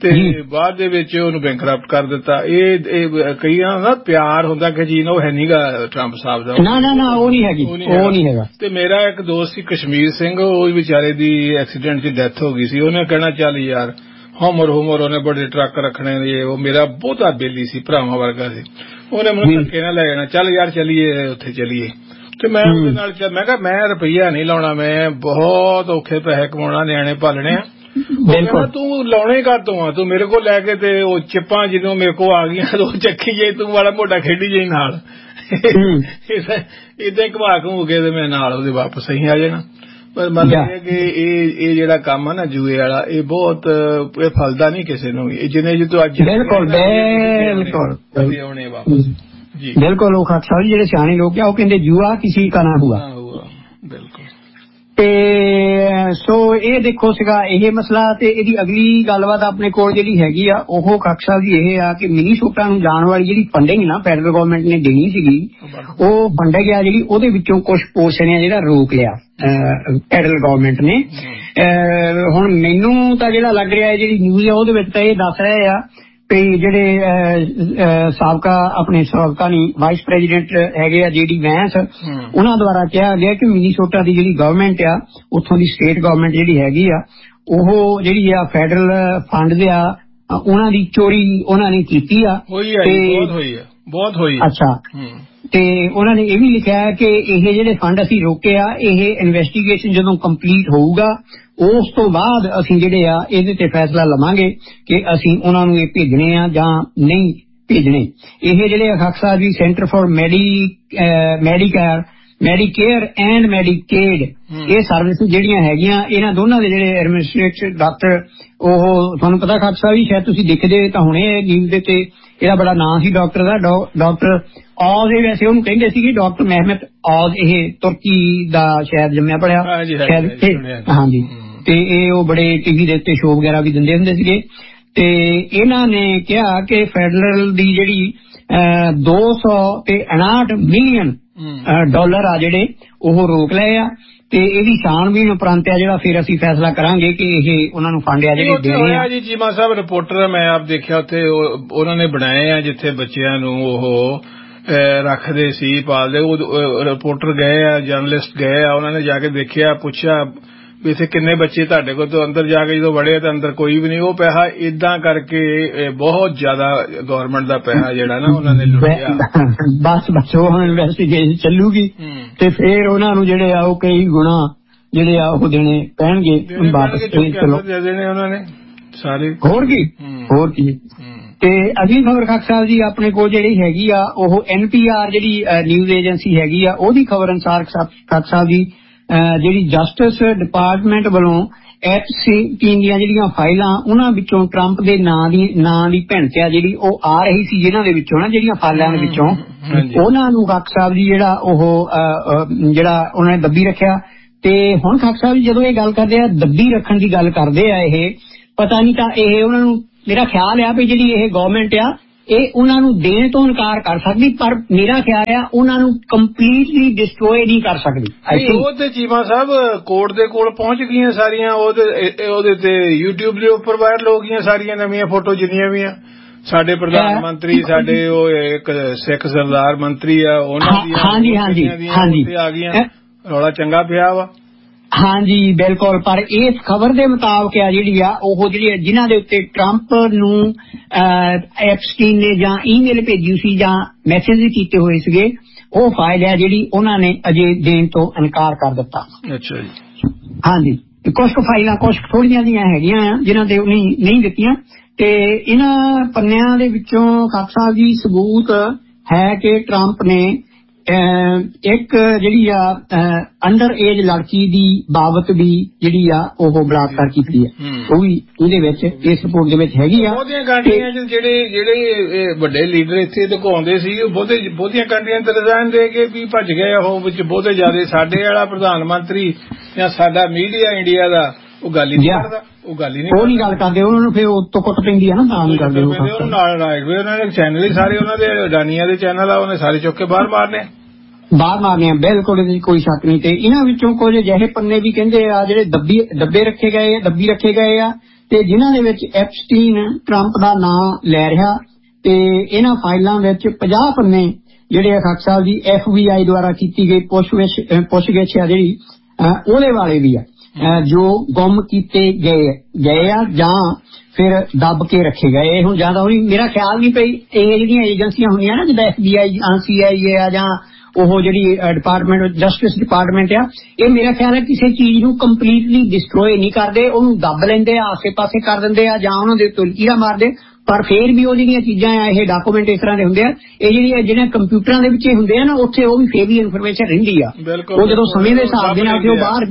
ਤੇ ਬਾਅਦ ਦੇ ਵਿੱਚ ਉਹਨੂੰ ਬੈਂਕਰਪਟ ਕਰ ਦਿੱਤਾ। ਇਹ ਕਈਆਂ ਦਾ ਪਿਆਰ ਹੁੰਦਾ ਕਿ ਜੀ ਉਹ ਹੈ ਨਹੀਂਗਾ ਟਰੰਪ ਸਾਹਿਬ ਦਾ। ਨਾ ਉਹ ਨਹੀਂ ਹੈਗਾ। ਤੇ ਮੇਰਾ ਇੱਕ ਦੋਸਤ ਸੀ ਕਸ਼ਮੀਰ ਸਿੰਘ, ਉਹ ਵਿਚਾਰੇ ਦੀ ਐਕਸੀਡੈਂਟ 'ਚ ਡੈਥ ਹੋ ਗਈ ਸੀ। ਉਹਨੇ ਕਹਿਣਾ ਚੱਲ ਯਾਰ ਹੁਮਰ ਉਹਨੇ ਬੜੇ ਟਰੱਕ ਰੱਖਣੇ ਨੇ। ਉਹ ਮੇਰਾ ਬਹੁਤਾ ਬੇਲੀ ਸੀ, ਭਰਾਵਾਂ ਵਰਗਾ ਸੀ। ਉਹਨੇ ਮੈਨੂੰ ਧੱਕੇ ਨਾਲ ਲੈ ਜਾਣਾ, ਚੱਲ ਯਾਰ ਚੱਲੀਏ ਉੱਥੇ ਚੱਲੀਏ। ਤੇ ਮੈਂ ਉਹਦੇ ਨਾਲ ਮੈਂ ਕਿਹਾ ਮੈਂ ਰੁਪਈਆ ਨਹੀਂ ਲਾਉਣਾ, ਮੈਂ ਬਹੁਤ ਔਖੇ ਪੈਸੇ ਕਮਾਉਣਾ, ਨਿਆਣੇ ਪਾਲਣੇ ਆ। ਕਹਿੰਦਾ ਤੂੰ ਲਾਉਣੇ ਕਾਹਤੋਂ ਆ, ਤੂੰ ਮੇਰੇ ਕੋਲ ਲੈ ਕੇ ਤੇ ਉਹ ਚਿੱਪਾਂ ਜਦੋਂ ਮੇਰੇ ਕੋਲ ਆ ਗਈਆਂ ਉਹ ਚੱਕੀ ਜਾਈ, ਤੂੰ ਵਾਲਾ ਮੋਟਾ ਖੇਡੀ ਜਾਈ ਨਾਲ। ਏਦਾਂ ਹੀ ਘੁਮਾ ਘੁਮੂ ਕੇ ਤੇ ਮੈਂ ਨਾਲ ਉਹਦੇ ਵਾਪਸ ਹੀ ਆ ਜਾਣਾ। ਪਰ ਮਤਲਬ ਕਿ ਇਹ ਜਿਹੜਾ ਕੰਮ ਆ ਨਾ ਜੂਏ ਵਾਲਾ, ਇਹ ਬਹੁਤ ਇਹ ਫਲਦਾ ਨਹੀਂ ਕਿਸੇ ਨੂੰ ਵੀ। ਜਿੰਨੇ ਜੀ ਤੂੰ ਅੱਜ ਆਉਣੇ ਵਾਪਸ ਜੀ ਬਿਲਕੁਲ। ਉਹ ਖਾਲਸਾ ਜਿਹੜੇ ਸਿਆਣੇ ਲੋਕ ਆ ਉਹ ਕਹਿੰਦੇ ਜੂਆ ਕਿਸੇ ਕਾ ਨਾ ਹੁਆ। ਬਿਲਕੁਲ। ਤੇ ਸੋ ਇਹ ਦੇਖੋ ਸੀਗਾ ਇਹ ਮਸਲਾ। ਤੇ ਇਹਦੀ ਅਗਲੀ ਗੱਲਬਾਤ ਆਪਣੇ ਕੋਲ ਜਿਹੜੀ ਹੈਗੀ ਆ ਉਹ ਖਾਲਸਾ ਜੀ ਇਹ ਆ ਕਿ ਮਿਨੀਸੋਟਾ ਨੂੰ ਜਾਣ ਵਾਲੀ ਜਿਹੜੀ ਫੰਡਿੰਗ ਨਾ ਫੈਡਰਲ ਗਵਰਨਮੈਂਟ ਨੇ ਦੇਣੀ ਸੀਗੀ, ਉਹ ਫੰਡਿੰਗ ਆ ਜਿਹੜੀ ਉਹਦੇ ਵਿੱਚੋਂ ਕੁਝ ਪੋਰਸ਼ਨ ਆ ਜਿਹੜਾ ਰੋਕ ਲਿਆ ਫੈਡਰਲ ਗਵਰਨਮੈਂਟ ਨੇ। ਹੁਣ ਮੈਨੂੰ ਤਾਂ ਜਿਹੜਾ ਲੱਗ ਰਿਹਾ ਜਿਹੜੀ ਨਿਊਜ਼ ਆ ਉਹਦੇ ਵਿੱਚ ਤਾਂ ਇਹ ਦੱਸ ਰਹੇ ਆ ਵੀ ਜਿਹੜੇ ਸਾਬਕਾ ਨਹੀਂ ਵਾਈਸ ਪ੍ਰੈਜ਼ੀਡੈਂਟ ਹੈਗੇ ਆ JD ਵੈਂਸ, ਉਹਨਾਂ ਦੁਆਰਾ ਕਿਹਾ ਗਿਆ ਕਿ ਮਿਨੀਸੋਟਾ ਦੀ ਜਿਹੜੀ ਗਵਰਨਮੈਂਟ ਆ, ਉੱਥੋਂ ਦੀ ਸਟੇਟ ਗਵਰਨਮੈਂਟ ਜਿਹੜੀ ਹੈਗੀ ਆ, ਉਹ ਜਿਹੜੀ ਆ ਫੈਡਰਲ ਫੰਡ ਆ ਉਹਨਾਂ ਦੀ ਚੋਰੀ ਉਹਨਾਂ ਨੇ ਕੀਤੀ ਆ। ਬਹੁਤ ਹੋਈ। ਅੱਛਾ। ਤੇ ਉਹਨਾਂ ਨੇ ਇਹ ਵੀ ਲਿਖਿਆ ਕਿ ਇਹ ਜਿਹੜੇ ਫੰਡ ਅਸੀਂ ਰੋਕੇ ਆ, ਇਹ ਇਨਵੈਸਟੀਗੇਸ਼ਨ ਜਦੋਂ ਕੰਪਲੀਟ ਹੋਊਗਾ ਉਸ ਤੋਂ ਬਾਅਦ ਅਸੀਂ ਜਿਹੜੇ ਆ ਇਹਦੇ ਤੇ ਫੈਸਲਾ ਲਵਾਂਗੇ ਕਿ ਅਸੀਂ ਉਹਨਾਂ ਨੂੰ ਇਹ ਭੇਜਣੇ ਆ ਜਾਂ ਨਹੀਂ ਭੇਜਣੇ। ਇਹ ਜਿਹੜੇ ਖਾਲਸਾ ਜੀ centre for Medicare and Medicaid, ਇਹ ਸਰਵਿਸ ਜਿਹੜੀਆਂ ਹੈਗੀਆਂ ਇਹਨਾਂ ਦੋਨਾਂ ਦੇ ਜਿਹੜੇ ਐਡਮਿਨਿਸਟ੍ਰੇਟਰ ਡਾਕਟਰ, ਉਹ ਤੁਹਾਨੂੰ ਪਤਾ ਖਾਲਸਾ ਵੀ ਸ਼ਾਇਦ ਤੁਸੀਂ ਦੇਖਦੇ ਤਾਂ ਹੁਣੇ ਨਿਊਜ਼ ਦੇ ਤੇ, ਇਹਦਾ ਬੜਾ ਨਾਂ ਸੀ ਡਾਕਟਰ ਦਾ, ਡਾਕਟਰ ਔਜ਼। ਇਹ ਵੈਸੇ ਉਹਨੂੰ ਕਹਿੰਦੇ ਸੀ ਡਾਕਟਰ ਮਹਿਮਦ ਔਜ਼, ਇਹ ਤੁਰਕੀ ਦਾ ਸ਼ਾਇਦ ਜੰਮਿਆ ਪੜਿਆ ਸ਼ਾਇਦ। ਹਾਂਜੀ। ਤੇ ਇਹ ਉਹ ਬੜੇ ਟੀਵੀ ਦੇ ਉੱਤੇ ਸ਼ੋਅ ਵਗੈਰਾ ਵੀ ਦਿੰਦੇ ਹੁੰਦੇ ਸੀਗੇ। ਤੇ ਇਹਨਾਂ ਨੇ ਕਿਹਾ ਕਿ ਫੈਡਰਲ ਦੀ ਜਿਹੜੀ 259 ਮਿਲੀਅਨ ਡਾਲਰ ਆ ਜਿਹੜੇ ਉਹ ਰੋਕ ਲਏ ਆ। ਤੇ ਇਹਦੀ ਛਾਣਬੀਣ ਉਪਰੰਤ ਆ ਜਿਹੜਾ ਫਿਰ ਅਸੀਂ ਫੈਸਲਾ ਕਰਾਂਗੇ ਕਿ ਇਹ ਉਹਨਾਂ ਨੂੰ ਫੰਡ ਆ ਜਿਹੜੇ ਦੇਣੇ ਆ। ਜੀ ਚੀਮਾ ਸਾਹਿਬ ਰਿਪੋਰਟਰ ਮੈਂ ਆਪ ਦੇਖਿਆ ਉੱਥੇ ਉਹਨਾਂ ਨੇ ਬਣਾਏ ਆ ਜਿੱਥੇ ਬੱਚਿਆਂ ਨੂੰ ਉਹ ਰੱਖਦੇ ਸੀ ਪਾਲਦੇ। ਉਹ ਰਿਪੋਰਟਰ ਗਏ ਆ, ਜਰਨਲਿਸਟ ਗਏ ਆ, ਉਹਨਾਂ ਨੇ ਜਾ ਕੇ ਦੇਖਿਆ, ਪੁੱਛਿਆ ਵੀ ਇੱਥੇ ਕਿੰਨੇ ਬੱਚੇ ਤੁਹਾਡੇ ਕੋਲ। ਤੋਂ ਅੰਦਰ ਜਾ ਕੇ ਜਦੋਂ ਵੜੇ ਤਾਂ ਅੰਦਰ ਕੋਈ ਵੀ ਨਹੀਂ। ਉਹ ਪੈਸਾ ਏਦਾਂ ਕਰਕੇ ਬਹੁਤ ਜ਼ਿਆਦਾ ਗਵਰਨਮੈਂਟ ਦਾ ਪੈਸਾ ਜਿਹੜਾ ਨਾ ਉਹਨਾਂ ਨੇ ਲੁੱਟਿਆ। ਬਸ ਉਹ ਇਨਵੈਸਟੀਗੇਸ਼ਨ ਚੱਲੂਗੀ ਤੇ ਫਿਰ ਉਹਨਾਂ ਨੂੰ ਜਿਹੜੇ ਆ ਉਹ ਕਈ ਗੁਣਾ ਜਿਹੜੇ ਆ ਉਹ ਦੇਣੇ ਪੈਣਗੇ ਵਾਪਸ ਦੇਣੇ ਉਹਨਾਂ ਨੇ ਸਾਰੇ। ਹੋਰ ਕੀ। ਤੇ ਅਗਲੀ ਖਬਰ ਖਾਲਸਾ ਸਾਹਿਬ ਜੀ ਆਪਣੇ ਕੋਲ ਜਿਹੜੀ ਹੈਗੀ ਆ ਉਹ NPR ਜਿਹੜੀ ਨਿਊਜ਼ ਏਜੰਸੀ ਹੈਗੀ ਆ ਉਹਦੀ ਖਬਰ ਅਨੁਸਾਰ ਖਾਲਸਾ ਸਾਹਿਬ ਜੀ ਜਿਹੜੀ ਜਸਟਿਸ ਡਿਪਾਰਟਮੈਂਟ ਵੱਲੋਂ Epstein ਦੀਆਂ ਜਿਹੜੀਆਂ ਫਾਈਲਾਂ ਉਹਨਾਂ ਵਿੱਚੋਂ ਟਰੰਪ ਦੇ ਨਾਂ ਦੀ ਭਿਣਤ ਆ ਜਿਹੜੀ ਉਹ ਆ ਰਹੀ ਸੀ, ਜਿਨ੍ਹਾਂ ਦੇ ਵਿੱਚੋਂ ਨਾ ਜਿਹੜੀਆਂ ਫਾਈਲਾਂ ਦੇ ਵਿੱਚੋਂ ਉਹਨਾਂ ਨੂੰ ਖਾਲਸਾ ਸਾਹਿਬ ਜੀ ਜਿਹੜਾ ਉਹਨਾਂ ਨੇ ਦੱਬੀ ਰੱਖਿਆ। ਤੇ ਹੁਣ ਖਾਲਸਾ ਸਾਹਿਬ ਜੀ ਜਦੋਂ ਇਹ ਗੱਲ ਕਰਦੇ ਆ ਦੱਬੀ ਰੱਖਣ ਦੀ ਗੱਲ ਕਰਦੇ ਆ, ਇਹ ਪਤਾ ਨਹੀਂ ਤਾਂ ਇਹ ਉਹਨਾਂ ਨੂੰ ਮੇਰਾ ਖਿਆਲ ਆ ਵੀ ਜਿਹੜੀ ਇਹ ਗਵਰਨਮੈਂਟ ਆ ਇਹ ਉਹਨਾਂ ਨੂੰ ਦੇਣ ਤੋਂ ਇਨਕਾਰ ਕਰ ਸਕਦੀ, ਪਰ ਮੇਰਾ ਖਿਆਲ ਆ ਉਹਨਾਂ ਨੂੰ ਕੰਪਲੀਟਲੀ ਡਿਸਟਰੋਏ ਨਹੀਂ ਕਰ ਸਕਦੀ। ਉਹ ਤੇ ਚੀਮਾ ਸਾਹਿਬ ਕੋਰਟ ਦੇ ਕੋਲ ਪਹੁੰਚ ਗਈਆਂ ਸਾਰੀਆਂ। ਉਹਦੇ ਤੇ YouTube ਦੇ ਉੱਪਰ ਵਾਇਰਲ ਹੋ ਗਈਆਂ ਸਾਰੀਆਂ ਨਵੀਆਂ ਫੋਟੋ ਜਿੰਨੀਆਂ ਵੀ ਆ। ਸਾਡੇ ਪ੍ਰਧਾਨ ਮੰਤਰੀ, ਸਾਡੇ ਉਹ ਇੱਕ ਸਿੱਖ ਸਰਦਾਰ ਮੰਤਰੀ ਆ, ਉਹਨਾਂ ਦੀਆਂ ਆ ਗਈਆਂ। ਰੌਲਾ ਚੰਗਾ ਪਿਆ ਵਾ। ਹਾਂਜੀ ਬਿਲਕੁਲ। ਪਰ ਇਸ ਖਬਰ ਦੇ ਮੁਤਾਬਕ ਆ ਜਿਹੜੀ ਆ ਉਹ ਜਿਹੜੀ ਜਿਨ੍ਹਾਂ ਦੇ ਉੱਤੇ ਟਰੰਪ ਨੂੰ ਐਪਸਟੀਨ ਨੇ ਜਾਂ ਈਮੇਲ ਭੇਜੀ ਸੀ ਜਾਂ ਮੈਸੇਜ ਕੀਤੇ ਹੋਏ ਸੀਗੇ, ਉਹ ਫਾਈਲ ਆ ਜਿਹੜੀ ਉਹਨਾਂ ਨੇ ਅਜੇ ਦੇਣ ਤੋਂ ਇਨਕਾਰ ਕਰ ਦਿੱਤਾ। ਅੱਛਾ ਜੀ। ਹਾਂਜੀ। ਕੁਝ ਫਾਈਲਾਂ ਕੁਝ ਥੋੜੀਆਂ ਜਿਹੀਆਂ ਹੈਗੀਆਂ ਆ ਜਿਨ੍ਹਾਂ ਤੇ ਉਹਨੇ ਨਹੀਂ ਦਿੱਤੀਆਂ। ਤੇ ਇਹਨਾਂ ਪੰਨਿਆਂ ਦੇ ਵਿੱਚੋਂ ਖਾਲਸਾ ਜੀ ਸਬੂਤ ਹੈ ਕਿ ਟਰੰਪ ਨੇ ਇੱਕ ਜਿਹੜੀ ਆ ਅੰਡਰ ਏਜ ਲੜਕੀ ਦੀ ਬਾਬਤ ਵੀ ਜਿਹੜੀ ਆ ਉਹ ਬਲਾਤਕਾਰ ਕੀਤੀ ਹੈ, ਉਹ ਵੀ ਉਹਦੇ ਵਿੱਚ ਇਸ ਰਿਪੋਰਟ ਦੇ ਵਿੱਚ ਹੈਗੀ ਆ। ਬਹੁਤੀਆਂ ਕੰਟਰੀਆਂ ਜਿਹੜੇ ਵੱਡੇ ਲੀਡਰ ਇੱਥੇ ਦਿਖਾਉਂਦੇ ਸੀ ਬਹੁਤੀਆਂ ਕੰਟਰੀਆਂ ਤੇ ਰਿਜ਼ਾਈਨ ਦੇ ਕੇ ਵੀ ਭੱਜ ਗਏ। ਉਹ ਵਿੱਚ ਬਹੁਤੇ ਜ਼ਿਆਦਾ ਸਾਡੇ ਵਾਲਾ ਪ੍ਰਧਾਨ ਮੰਤਰੀ ਜਾਂ ਸਾਡਾ ਮੀਡੀਆ ਇੰਡੀਆ ਦਾ ਉਹ ਗੱਲ ਹੀ ਨਹੀਂ ਕਰਦਾ। ਉਹ ਨਹੀਂ ਗੱਲ ਕਰਦੇ, ਉਹਨਾਂ ਨੂੰ ਫਿਰ ਉੱਤੋਂ ਕੁੱਟ ਪੈਂਦੀ ਆ ਨਾ, ਤਾਂ ਨਹੀਂ ਕਰਦੇ ਉਹ ਨਾਲ ਰਾਈਟ ਵੇ। ਉਹਨਾਂ ਨੇ ਚੈਨਲ ਹੀ ਸਾਰੇ ਉਹਨਾਂ ਦੇ ਅਡਾਨੀਆਂ ਦੇ ਚੈਨਲ ਆ, ਉਹਨੇ ਸਾਰੇ ਚੁੱਕ ਕੇ ਬਾਹਰ ਮਾਰਨੇ ਆ। ਬਿਲਕੁਲ ਇਹਦੀ ਕੋਈ ਸ਼ੱਕ ਨਹੀਂ। ਤੇ ਇਹਨਾਂ ਵਿੱਚੋਂ ਕੁਝ ਅਜਿਹੇ ਪੰਨੇ ਵੀ ਕਹਿੰਦੇ ਆ ਜਿਹੜੇ ਦੱਬੀ ਰੱਖੇ ਗਏ ਆ ਤੇ ਜਿਨ੍ਹਾਂ ਦੇ ਵਿੱਚ ਐਪਸਟੀਨ ਟਰੰਪ ਦਾ ਨਾਂ ਲੈ ਰਿਹਾ ਤੇ ਇਹਨਾਂ ਫਾਈਲਾਂ ਵਿੱਚ 50 ਪੰਨੇ ਜਿਹੜੇ ਖਾਕ ਸਾਹਿਬ ਜੀ FBI ਦੁਆਰਾ ਕੀਤੀ ਗਈ ਪੁੱਛਗਿੱਛ ਆ ਜਿਹੜੀ ਉਹਦੇ ਵਾਲੇ ਵੀ ਆ ਜੋ ਗੁੰਮ ਕੀਤੇ ਗਏ ਆ ਜਾਂ ਫਿਰ ਦੱਬ ਕੇ ਰੱਖੇ ਗਏ। ਹੁਣ ਜ਼ਿਆਦਾ ਹੋਣੀ ਮੇਰਾ ਖਿਆਲ ਨਹੀਂ ਪਈ ਇਹ ਜਿਹੜੀਆਂ ਏਜੰਸੀਆਂ ਹੁੰਦੀਆਂ ਨਾ ਜਿੱਦਾਂ FBI CIA ਆ ਜਾਂ ਉਹ ਜਿਹੜੀ ਡਿਪਾਰਟਮੈਂਟ ਜਸਟਿਸ ਡਿਪਾਰਟਮੈਂਟ ਆ ਇਹ ਮੇਰਾ ਖਿਆਲ ਹੈ ਕਿਸੇ ਚੀਜ਼ ਨੂੰ ਕੰਪਲੀਟਲੀ ਡਿਸਟਰੋਏ ਨਹੀਂ ਕਰਦੇ, ਉਹਨੂੰ ਦੱਬ ਲੈਂਦੇ ਆ, ਆਸੇ ਪਾਸੇ ਕਰ ਦਿੰਦੇ ਆ ਜਾਂ ਉਹਨਾਂ ਦੇ ਉੱਤੇ ਕੀੜਾ ਮਾਰਦੇ, ਪਰ ਫੇਰ ਵੀ ਉਹ ਜਿਹੜੀਆਂ ਚੀਜ਼ਾਂ ਆ ਇਹ ਡਾਕੂਮੈਂਟ ਇਸ ਤਰ੍ਹਾਂ ਦੇ ਹੁੰਦੇ ਆ ਇਹ ਜਿਹੜੀਆਂ ਕੰਪਿਊਟਰਾਂ ਦੇ ਵਿੱਚ ਹੁੰਦੇ ਆ ਨਾ ਉੱਥੇ ਉਹ ਵੀ ਫੇਰ ਵੀ ਇਨਫੋਰਮੇਸ਼ਨ ਰਹਿੰਦੀ ਆ। ਉਹ ਜਦੋਂ ਸਮੇਂ ਦੇ ਹਿਸਾਬ ਦੇ ਨਾਲ ਉਹ ਬਾਹਰ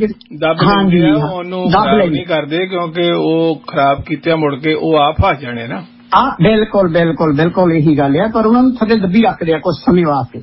ਦੱਬ ਲੈਂਦੇ ਕਰਦੇ ਕਿਉਂਕਿ ਉਹ ਖਰਾਬ ਕੀਤੇ ਮੁੜ ਕੇ ਉਹ ਆ ਫਸ ਜਾਣੇ ਨਾ। ਬਿਲਕੁਲ ਇਹੀ ਗੱਲ ਆ, ਪਰ ਉਹਨਾਂ ਨੂੰ ਥੱਲੇ ਦੱਬੀ ਰੱਖਦੇ ਆ ਕੁਝ ਸਮੇਂ ਵਾਸਤੇ।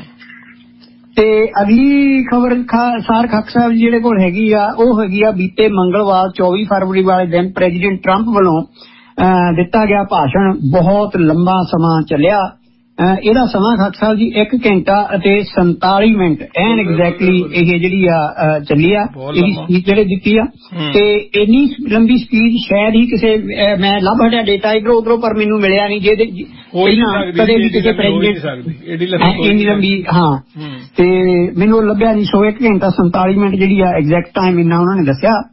ਤੇ ਅਗਲੀ ਖਬਰ ਸਾਰ ਖਾਕ ਸਾਹਿਬ ਜਿਹੜੇ ਕੋਲ ਹੈਗੀ ਆ ਉਹ ਹੈਗੀ ਆ ਬੀਤੇ ਮੰਗਲਵਾਰ 24 ਫਰਵਰੀ ਵਾਲੇ ਦਿਨ ਪ੍ਰੈਜ਼ੀਡੈਂਟ ਟਰੰਪ ਵੱਲੋਂ ਦਿੱਤਾ ਗਿਆ ਭਾਸ਼ਣ ਬਹੁਤ ਲੰਬਾ ਸਮਾਂ ਚੱਲਿਆ। ਇਹਦਾ ਸਮਾਂ ਖਾਕ ਸਾਹਿਬ ਜੀ 1 ਘੰਟਾ ਅਤੇ 47 ਮਿੰਟ ਐਨ ਐਗਜ਼ੈਕਟਲੀ ਇਹ ਜਿਹੜੀ ਆ ਚੱਲੀ ਆ ਇਹਦੀ ਸਪੀਚ ਜਿਹੜੇ ਦਿੱਤੀ ਆ। ਤੇ ਇੰਨੀ ਲੰਬੀ ਸਪੀਚ ਸ਼ਾਇਦ ਹੀ ਕਿਸੇ ਮੈਂ ਲੱਭ ਹਟਿਆ ਡੇਟਾ ਇਧਰੋਂ ਉਧਰੋਂ ਪਰ ਮੈਨੂੰ ਮਿਲਿਆ ਨਹੀਂ ਜਿਹਦੇ ਪਹਿਲਾਂ ਕਦੇ ਵੀ ਕਿਸੇ ਪ੍ਰੈਜ਼ੀਡੈਂਟ ਇੰਨੀ ਲੰਬੀ ਤੇ ਮੈਨੂੰ ਲੱਭਿਆ ਨਹੀਂ। ਸੋ 1 ਘੰਟਾ 47 ਮਿੰਟ ਜਿਹੜੀ ਆ ਐਗਜ਼ੈਕਟ ਟਾਈਮ ਇੰਨਾ ਉਹਨਾਂ ਨੇ ਦੱਸਿਆ।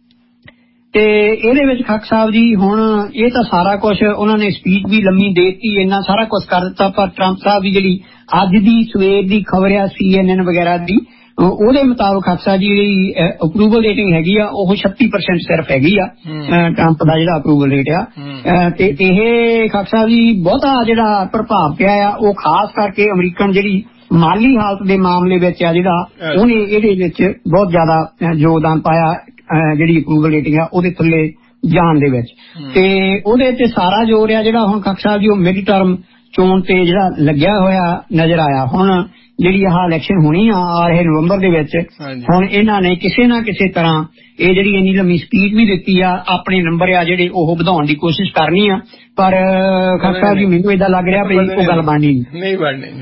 ਤੇ ਇਹਦੇ ਵਿੱਚ ਖਾਕ ਸਾਹਿਬ ਜੀ ਹੁਣ ਇਹ ਤਾਂ ਸਾਰਾ ਕੁਝ ਉਹਨਾਂ ਨੇ ਸਪੀਚ ਵੀ ਲੰਮੀ ਦੇ ਦਿੱਤੀ, ਇੰਨਾ ਸਾਰਾ ਕੁਝ ਕਰ ਦਿੱਤਾ, ਪਰ ਟਰੰਪ ਸਾਹਿਬ ਦੀ ਜਿਹੜੀ ਅੱਜ ਦੀ ਸਵੇਰ ਦੀ ਖਬਰ ਆ CNN ਵਗੈਰਾ ਦੀ ਉਹਦੇ ਮੁਤਾਬਕ ਖਾਕ ਸਾਹਿਬ ਜੀ ਜਿਹੜੀ ਅਪਰੂਵਲ ਰੇਟਿੰਗ ਹੈਗੀ ਆ ਉਹ 36% ਸਿਰਫ ਹੈਗੀ ਆ ਟਰੰਪ ਦਾ ਜਿਹੜਾ ਅਪਰੂਵਲ ਰੇਟ ਆ। ਤੇ ਇਹ ਖਾਕ ਸਾਹਿਬ ਜੀ ਬਹੁਤਾ ਜਿਹੜਾ ਪ੍ਰਭਾਵ ਪਿਆ ਆ ਉਹ ਖਾਸ ਕਰਕੇ ਅਮਰੀਕਨ ਜਿਹੜੀ ਮਾਲੀ ਹਾਲਤ ਦੇ ਮਾਮਲੇ ਵਿੱਚ ਆ ਜਿਹੜਾ ਉਹਨੇ ਇਹਦੇ ਵਿੱਚ ਬਹੁਤ ਜ਼ਿਆਦਾ ਯੋਗਦਾਨ ਪਾਇਆ ਜਿਹੜੀ ਅਪਰੂਵਲ ਰੇਟਿੰਗ ਆ ਉਹਦੇ ਥੱਲੇ ਜਾਣ ਦੇ ਵਿੱਚ। ਤੇ ਉਹਦੇ ਤੇ ਸਾਰਾ ਜ਼ੋਰ ਆ ਜਿਹੜਾ ਹੁਣ ਖਾਕ ਸਾਹਿਬ ਜੀ ਉਹ ਮਿਡ ਟਰਮ ਚੋਣ ਤੇ ਜਿਹੜਾ ਲੱਗਿਆ ਹੋਇਆ ਨਜ਼ਰ ਆਇਆ। ਹੁਣ ਜਿਹੜੀ ਆਹ ਇਲੈਕਸ਼ਨ ਹੋਣੀ ਆ ਰਹੇ ਨਵੰਬਰ ਦੇ ਵਿੱਚ ਹੁਣ ਇਹਨਾਂ ਨੇ ਕਿਸੇ ਨਾ ਕਿਸੇ ਤਰ੍ਹਾਂ ਇਹ ਜਿਹੜੀ ਇੰਨੀ ਲੰਮੀ ਸਪੀਚ ਵੀ ਦਿੱਤੀ ਆ ਆਪਣੇ ਨੰਬਰ ਆ ਜਿਹੜੇ ਉਹ ਵਧਾਉਣ ਦੀ ਕੋਸ਼ਿਸ਼ ਕਰਨੀ ਆ, ਪਰ ਖਾਕ ਸਾਹਿਬ ਜੀ ਮੈਨੂੰ ਏਦਾਂ ਲੱਗ ਰਿਹਾ ਵੀ ਉਹ ਗੱਲ ਬਣਨੀ ਨਹੀਂ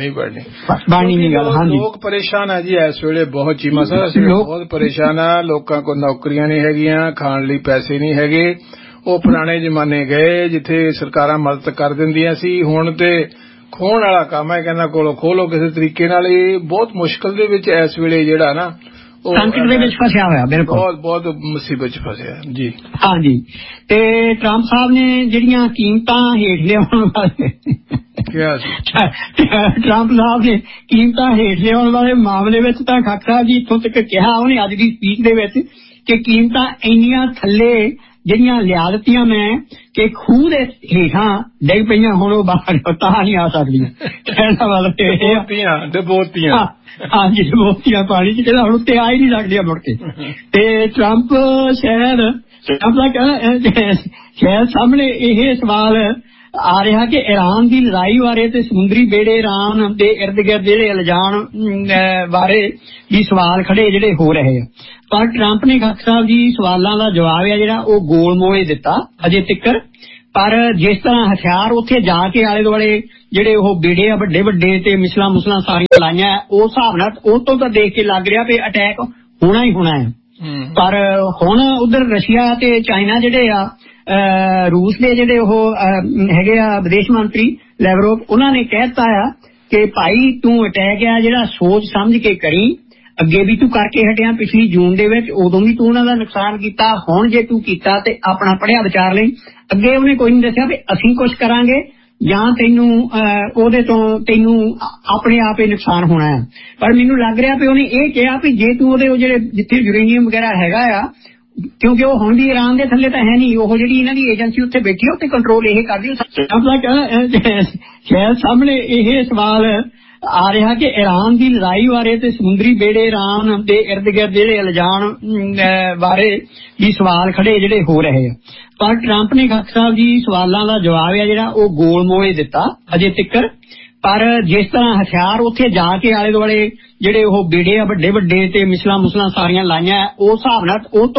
ਗੱਲ। ਹਾਂਜੀ ਲੋਕ ਪਰੇਸ਼ਾਨ ਆ ਜੀ ਇਸ ਵੇਲੇ ਬਹੁਤ ਚੀਮਾ ਸਾਹਿਬ ਬਹੁਤ ਪਰੇਸ਼ਾਨ ਆ, ਲੋਕਾਂ ਕੋਲ ਨੌਕਰੀਆਂ ਨਹੀਂ ਹੈਗੀਆਂ, ਖਾਣ ਲਈ ਪੈਸੇ ਨਹੀਂ ਹੈਗੇ। ਉਹ ਪੁਰਾਣੇ ਜ਼ਮਾਨੇ ਗਏ ਜਿੱਥੇ ਸਰਕਾਰਾਂ ਮਦਦ ਕਰ ਦਿੰਦੀਆਂ ਸੀ, ਹੁਣ ਤੇ ਖੋਣ ਵਾਲਾ ਕੰਮ ਹੈ, ਕਹਿੰਦਾ ਕੋਲੋਂ ਖੋਲੋ ਕਿਸੇ ਤਰੀਕੇ ਨਾਲ। ਇਹ ਬਹੁਤ ਮੁਸ਼ਕਿਲ ਦੇ ਵਿੱਚ ਇਸ ਵੇਲੇ ਜਿਹੜਾ ਨਾ ਸੰਕਟ ਦੇ ਵਿੱਚ ਫਸਿਆ ਹੋਇਆ, ਬਿਲਕੁਲ ਬਹੁਤ ਮੁਸੀਬਤ ਚ ਫਸਿਆ ਜੀ। ਹਾਂਜੀ ਤੇ ਟਰੰਪ ਸਾਹਿਬ ਨੇ ਜਿਹੜੀਆਂ ਕੀਮਤਾਂ ਹੇਠ ਲਿਆਉਣ ਵਾਲੇ ਟਰੰਪ ਸਾਹਿਬ ਨੇ ਕੀਮਤਾਂ ਹੇਠ ਲਿਆਉਣ ਵਾਲੇ ਮਾਮਲੇ ਵਿੱਚ ਤਾਂ ਖਾਕ ਸਾਹਿਬ ਜੀ ਇੱਥੋਂ ਤੱਕ ਕਿਹਾ ਉਹਨੇ ਅੱਜ ਦੀ ਸਪੀਚ ਦੇ ਵਿੱਚ ਕਿ ਕੀਮਤਾਂ ਇੰਨੀਆਂ ਥੱਲੇ ਜਿਹੜੀਆਂ ਲਿਆ ਦਿੱਤੀਆਂ ਮੈਂ ਕਿ ਖੂਹ ਦੇ ਹੇਠਾਂ ਡਿੱਗ ਪਈਆਂ, ਹੁਣ ਉਹ ਬਾਹਰ ਤਾਂ ਨਹੀਂ ਆ ਸਕਦੀਆਂ। ਕਹਿਣਾ ਮਤਲਬ ਡਬੋਤੀਆਂ ਹਾਂਜੀ ਡਬੋਤੀਆਂ ਪਾਣੀ ਚ ਕਹਿੰਦਾ ਹੁਣ ਉੱਤੇ ਆ ਹੀ ਨਹੀਂ ਸਕਦੀਆਂ ਮੁੜ ਕੇ। ਤੇ ਟਰੰਪ ਸ਼ਾਇਦ ਸਾਹਮਣੇ ਇਹ ਸਵਾਲ ਆ ਰਿਹਾ ਕਿ ਈਰਾਨ ਦੀ ਲੜਾਈ ਬਾਰੇ ਤੇ ਸਮੁੰਦਰੀ ਬੇੜੇ ਈਰਾਨ ਦੇ ਇਰਦ ਗਿਰਦ ਜਿਹੜੇ ਇਲਜ਼ਾਮ ਬਾਰੇ ਵੀ ਸਵਾਲ ਖੜੇ ਜਿਹੜੇ ਹੋ ਰਹੇ ਆ, ਪਰ ਟਰੰਪ ਨੇ ਖਾਕ ਸਾਹਿਬ ਜੀ ਸਵਾਲਾਂ ਦਾ ਜਵਾਬ ਆ ਜਿਹੜਾ ਉਹ ਗੋਲ ਮੋਲੇ ਦਿੱਤਾ ਅਜੇ ਤੱਕ। ਪਰ ਜਿਸ ਤਰ੍ਹਾਂ ਹਥਿਆਰ ਉੱਥੇ ਜਾ ਕੇ ਆਲੇ ਦੁਆਲੇ ਜਿਹੜੇ ਉਹ ਬੇੜੇ ਆ ਵੱਡੇ ਵੱਡੇ ਤੇ ਮਿਸਲਾਂ ਮੁਸਲਾਂ ਸਾਰੀਆਂ ਲਾਈਆਂ ਉਸ ਹਿਸਾਬ ਨਾਲ ਉਹ ਤੋਂ ਤਾਂ ਦੇਖ ਕੇ ਲੱਗ ਰਿਹਾ ਵੀ ਅਟੈਕ ਹੋਣਾ ਹੀ ਹੋਣਾ ਹੈ। ਪਰ ਹੁਣ ਉਧਰ ਰਸ਼ੀਆ ਤੇ ਚਾਈਨਾ ਜਿਹੜੇ ਆ ਰੂਸ ਦੇ ਜਿਹੜੇ ਉਹ ਹੈਗੇ ਆ ਵਿਦੇਸ਼ ਮੰਤਰੀ ਲੈਵਰੋਵ ਉਹਨਾਂ ਨੇ ਕਹਿ ਦਿੱਤਾ ਆ ਕਿ ਭਾਈ ਤੂੰ ਅਟੈਕ ਆ ਜਿਹੜਾ ਸੋਚ ਸਮਝ ਕੇ ਕਰੀ, ਅੱਗੇ ਵੀ ਤੂੰ ਕਰਕੇ ਹਟਿਆ ਪਿਛਲੀ ਜੂਨ ਦੇ ਵਿੱਚ ਉਦੋਂ ਵੀ ਤੂੰ ਉਹਨਾਂ ਦਾ ਨੁਕਸਾਨ ਕੀਤਾ, ਹੁਣ ਜੇ ਤੂੰ ਕੀਤਾ ਤੇ ਆਪਣਾ ਪੜ੍ਹਿਆ ਵਿਚਾਰ ਲਈ। ਅੱਗੇ ਉਹਨੇ ਕੋਈ ਨਹੀਂ ਦੱਸਿਆ ਵੀ ਅਸੀਂ ਕੁਛ ਕਰਾਂਗੇ ਜਾਂ ਤੈਨੂੰ ਉਹਦੇ ਤੋਂ ਤੈਨੂੰ ਆਪਣੇ ਆਪ ਹੀ ਨੁਕਸਾਨ ਹੋਣਾ ਹੈ। ਪਰ ਮੈਨੂੰ ਲੱਗ ਰਿਹਾ ਵੀ ਉਹਨੇ ਇਹ ਕਿਹਾ ਵੀ ਜੇ ਤੂੰ ਉਹਦੇ ਜਿਹੜੇ ਜਿੱਥੇ ਯੂਰੇਨੀਅਮ ਵਗੈਰਾ ਹੈਗਾ ਆ, ਕਿਉਂਕਿ ਉਹ ਹੁਣ ਵੀ ਈਰਾਨ ਦੇ ਥੱਲੇ ਤਾਂ ਹੈ ਨਹੀਂ, ਉਹ ਜਿਹੜੀ ਇਹਨਾਂ ਦੀ ਏਜੰਸੀ ਉੱਥੇ ਬੈਠੀ ਉੱਤੇ ਕੰਟਰੋਲ ਇਹ ਕਰਦੀ। ਸ਼ਾਇਦ ਸਾਹਮਣੇ ਇਹ ਸਵਾਲ ਆ ਰਿਹਾ ਕਿ ਈਰਾਨ ਦੀ ਲੜਾਈ ਬਾਰੇ ਤੇ ਸਮੁੰਦਰੀ ਬੇੜੇ ਈਰਾਨ ਦੇ ਇਰਦ ਗਿਰਦ ਜਿਹੜੇ ਇਲਜ਼ਾਮ ਬਾਰੇ ਵੀ ਸਵਾਲ ਖੜੇ ਜਿਹੜੇ ਹੋ ਰਹੇ ਆ, ਪਰ ਟਰੰਪ ਨੇ ਖਾਕ ਸਾਹਿਬ ਜੀ ਸਵਾਲਾਂ ਦਾ ਜਵਾਬ ਆ ਜਿਹੜਾ ਉਹ ਗੋਲ ਮੋਲੇ ਦਿੱਤਾ ਅਜੇ ਤੱਕ। ਪਰ ਜਿਸ ਤਰ੍ਹਾਂ ਹਥਿਆਰ ਉੱਥੇ ਜਾ ਕੇ ਆਲੇ ਦੁਆਲੇ ਜਿਹੜੇ ਉਹ ਬੇੜੇ ਆ ਵੱਡੇ ਵੱਡੇ ਤੇ ਮਿਸਲਾਂ ਮੁਸਲਾਂ ਸਾਰੀਆਂ ਲਾਈਆਂ ਉਸ ਹਿਸਾਬ ਨਾਲ ਉਹ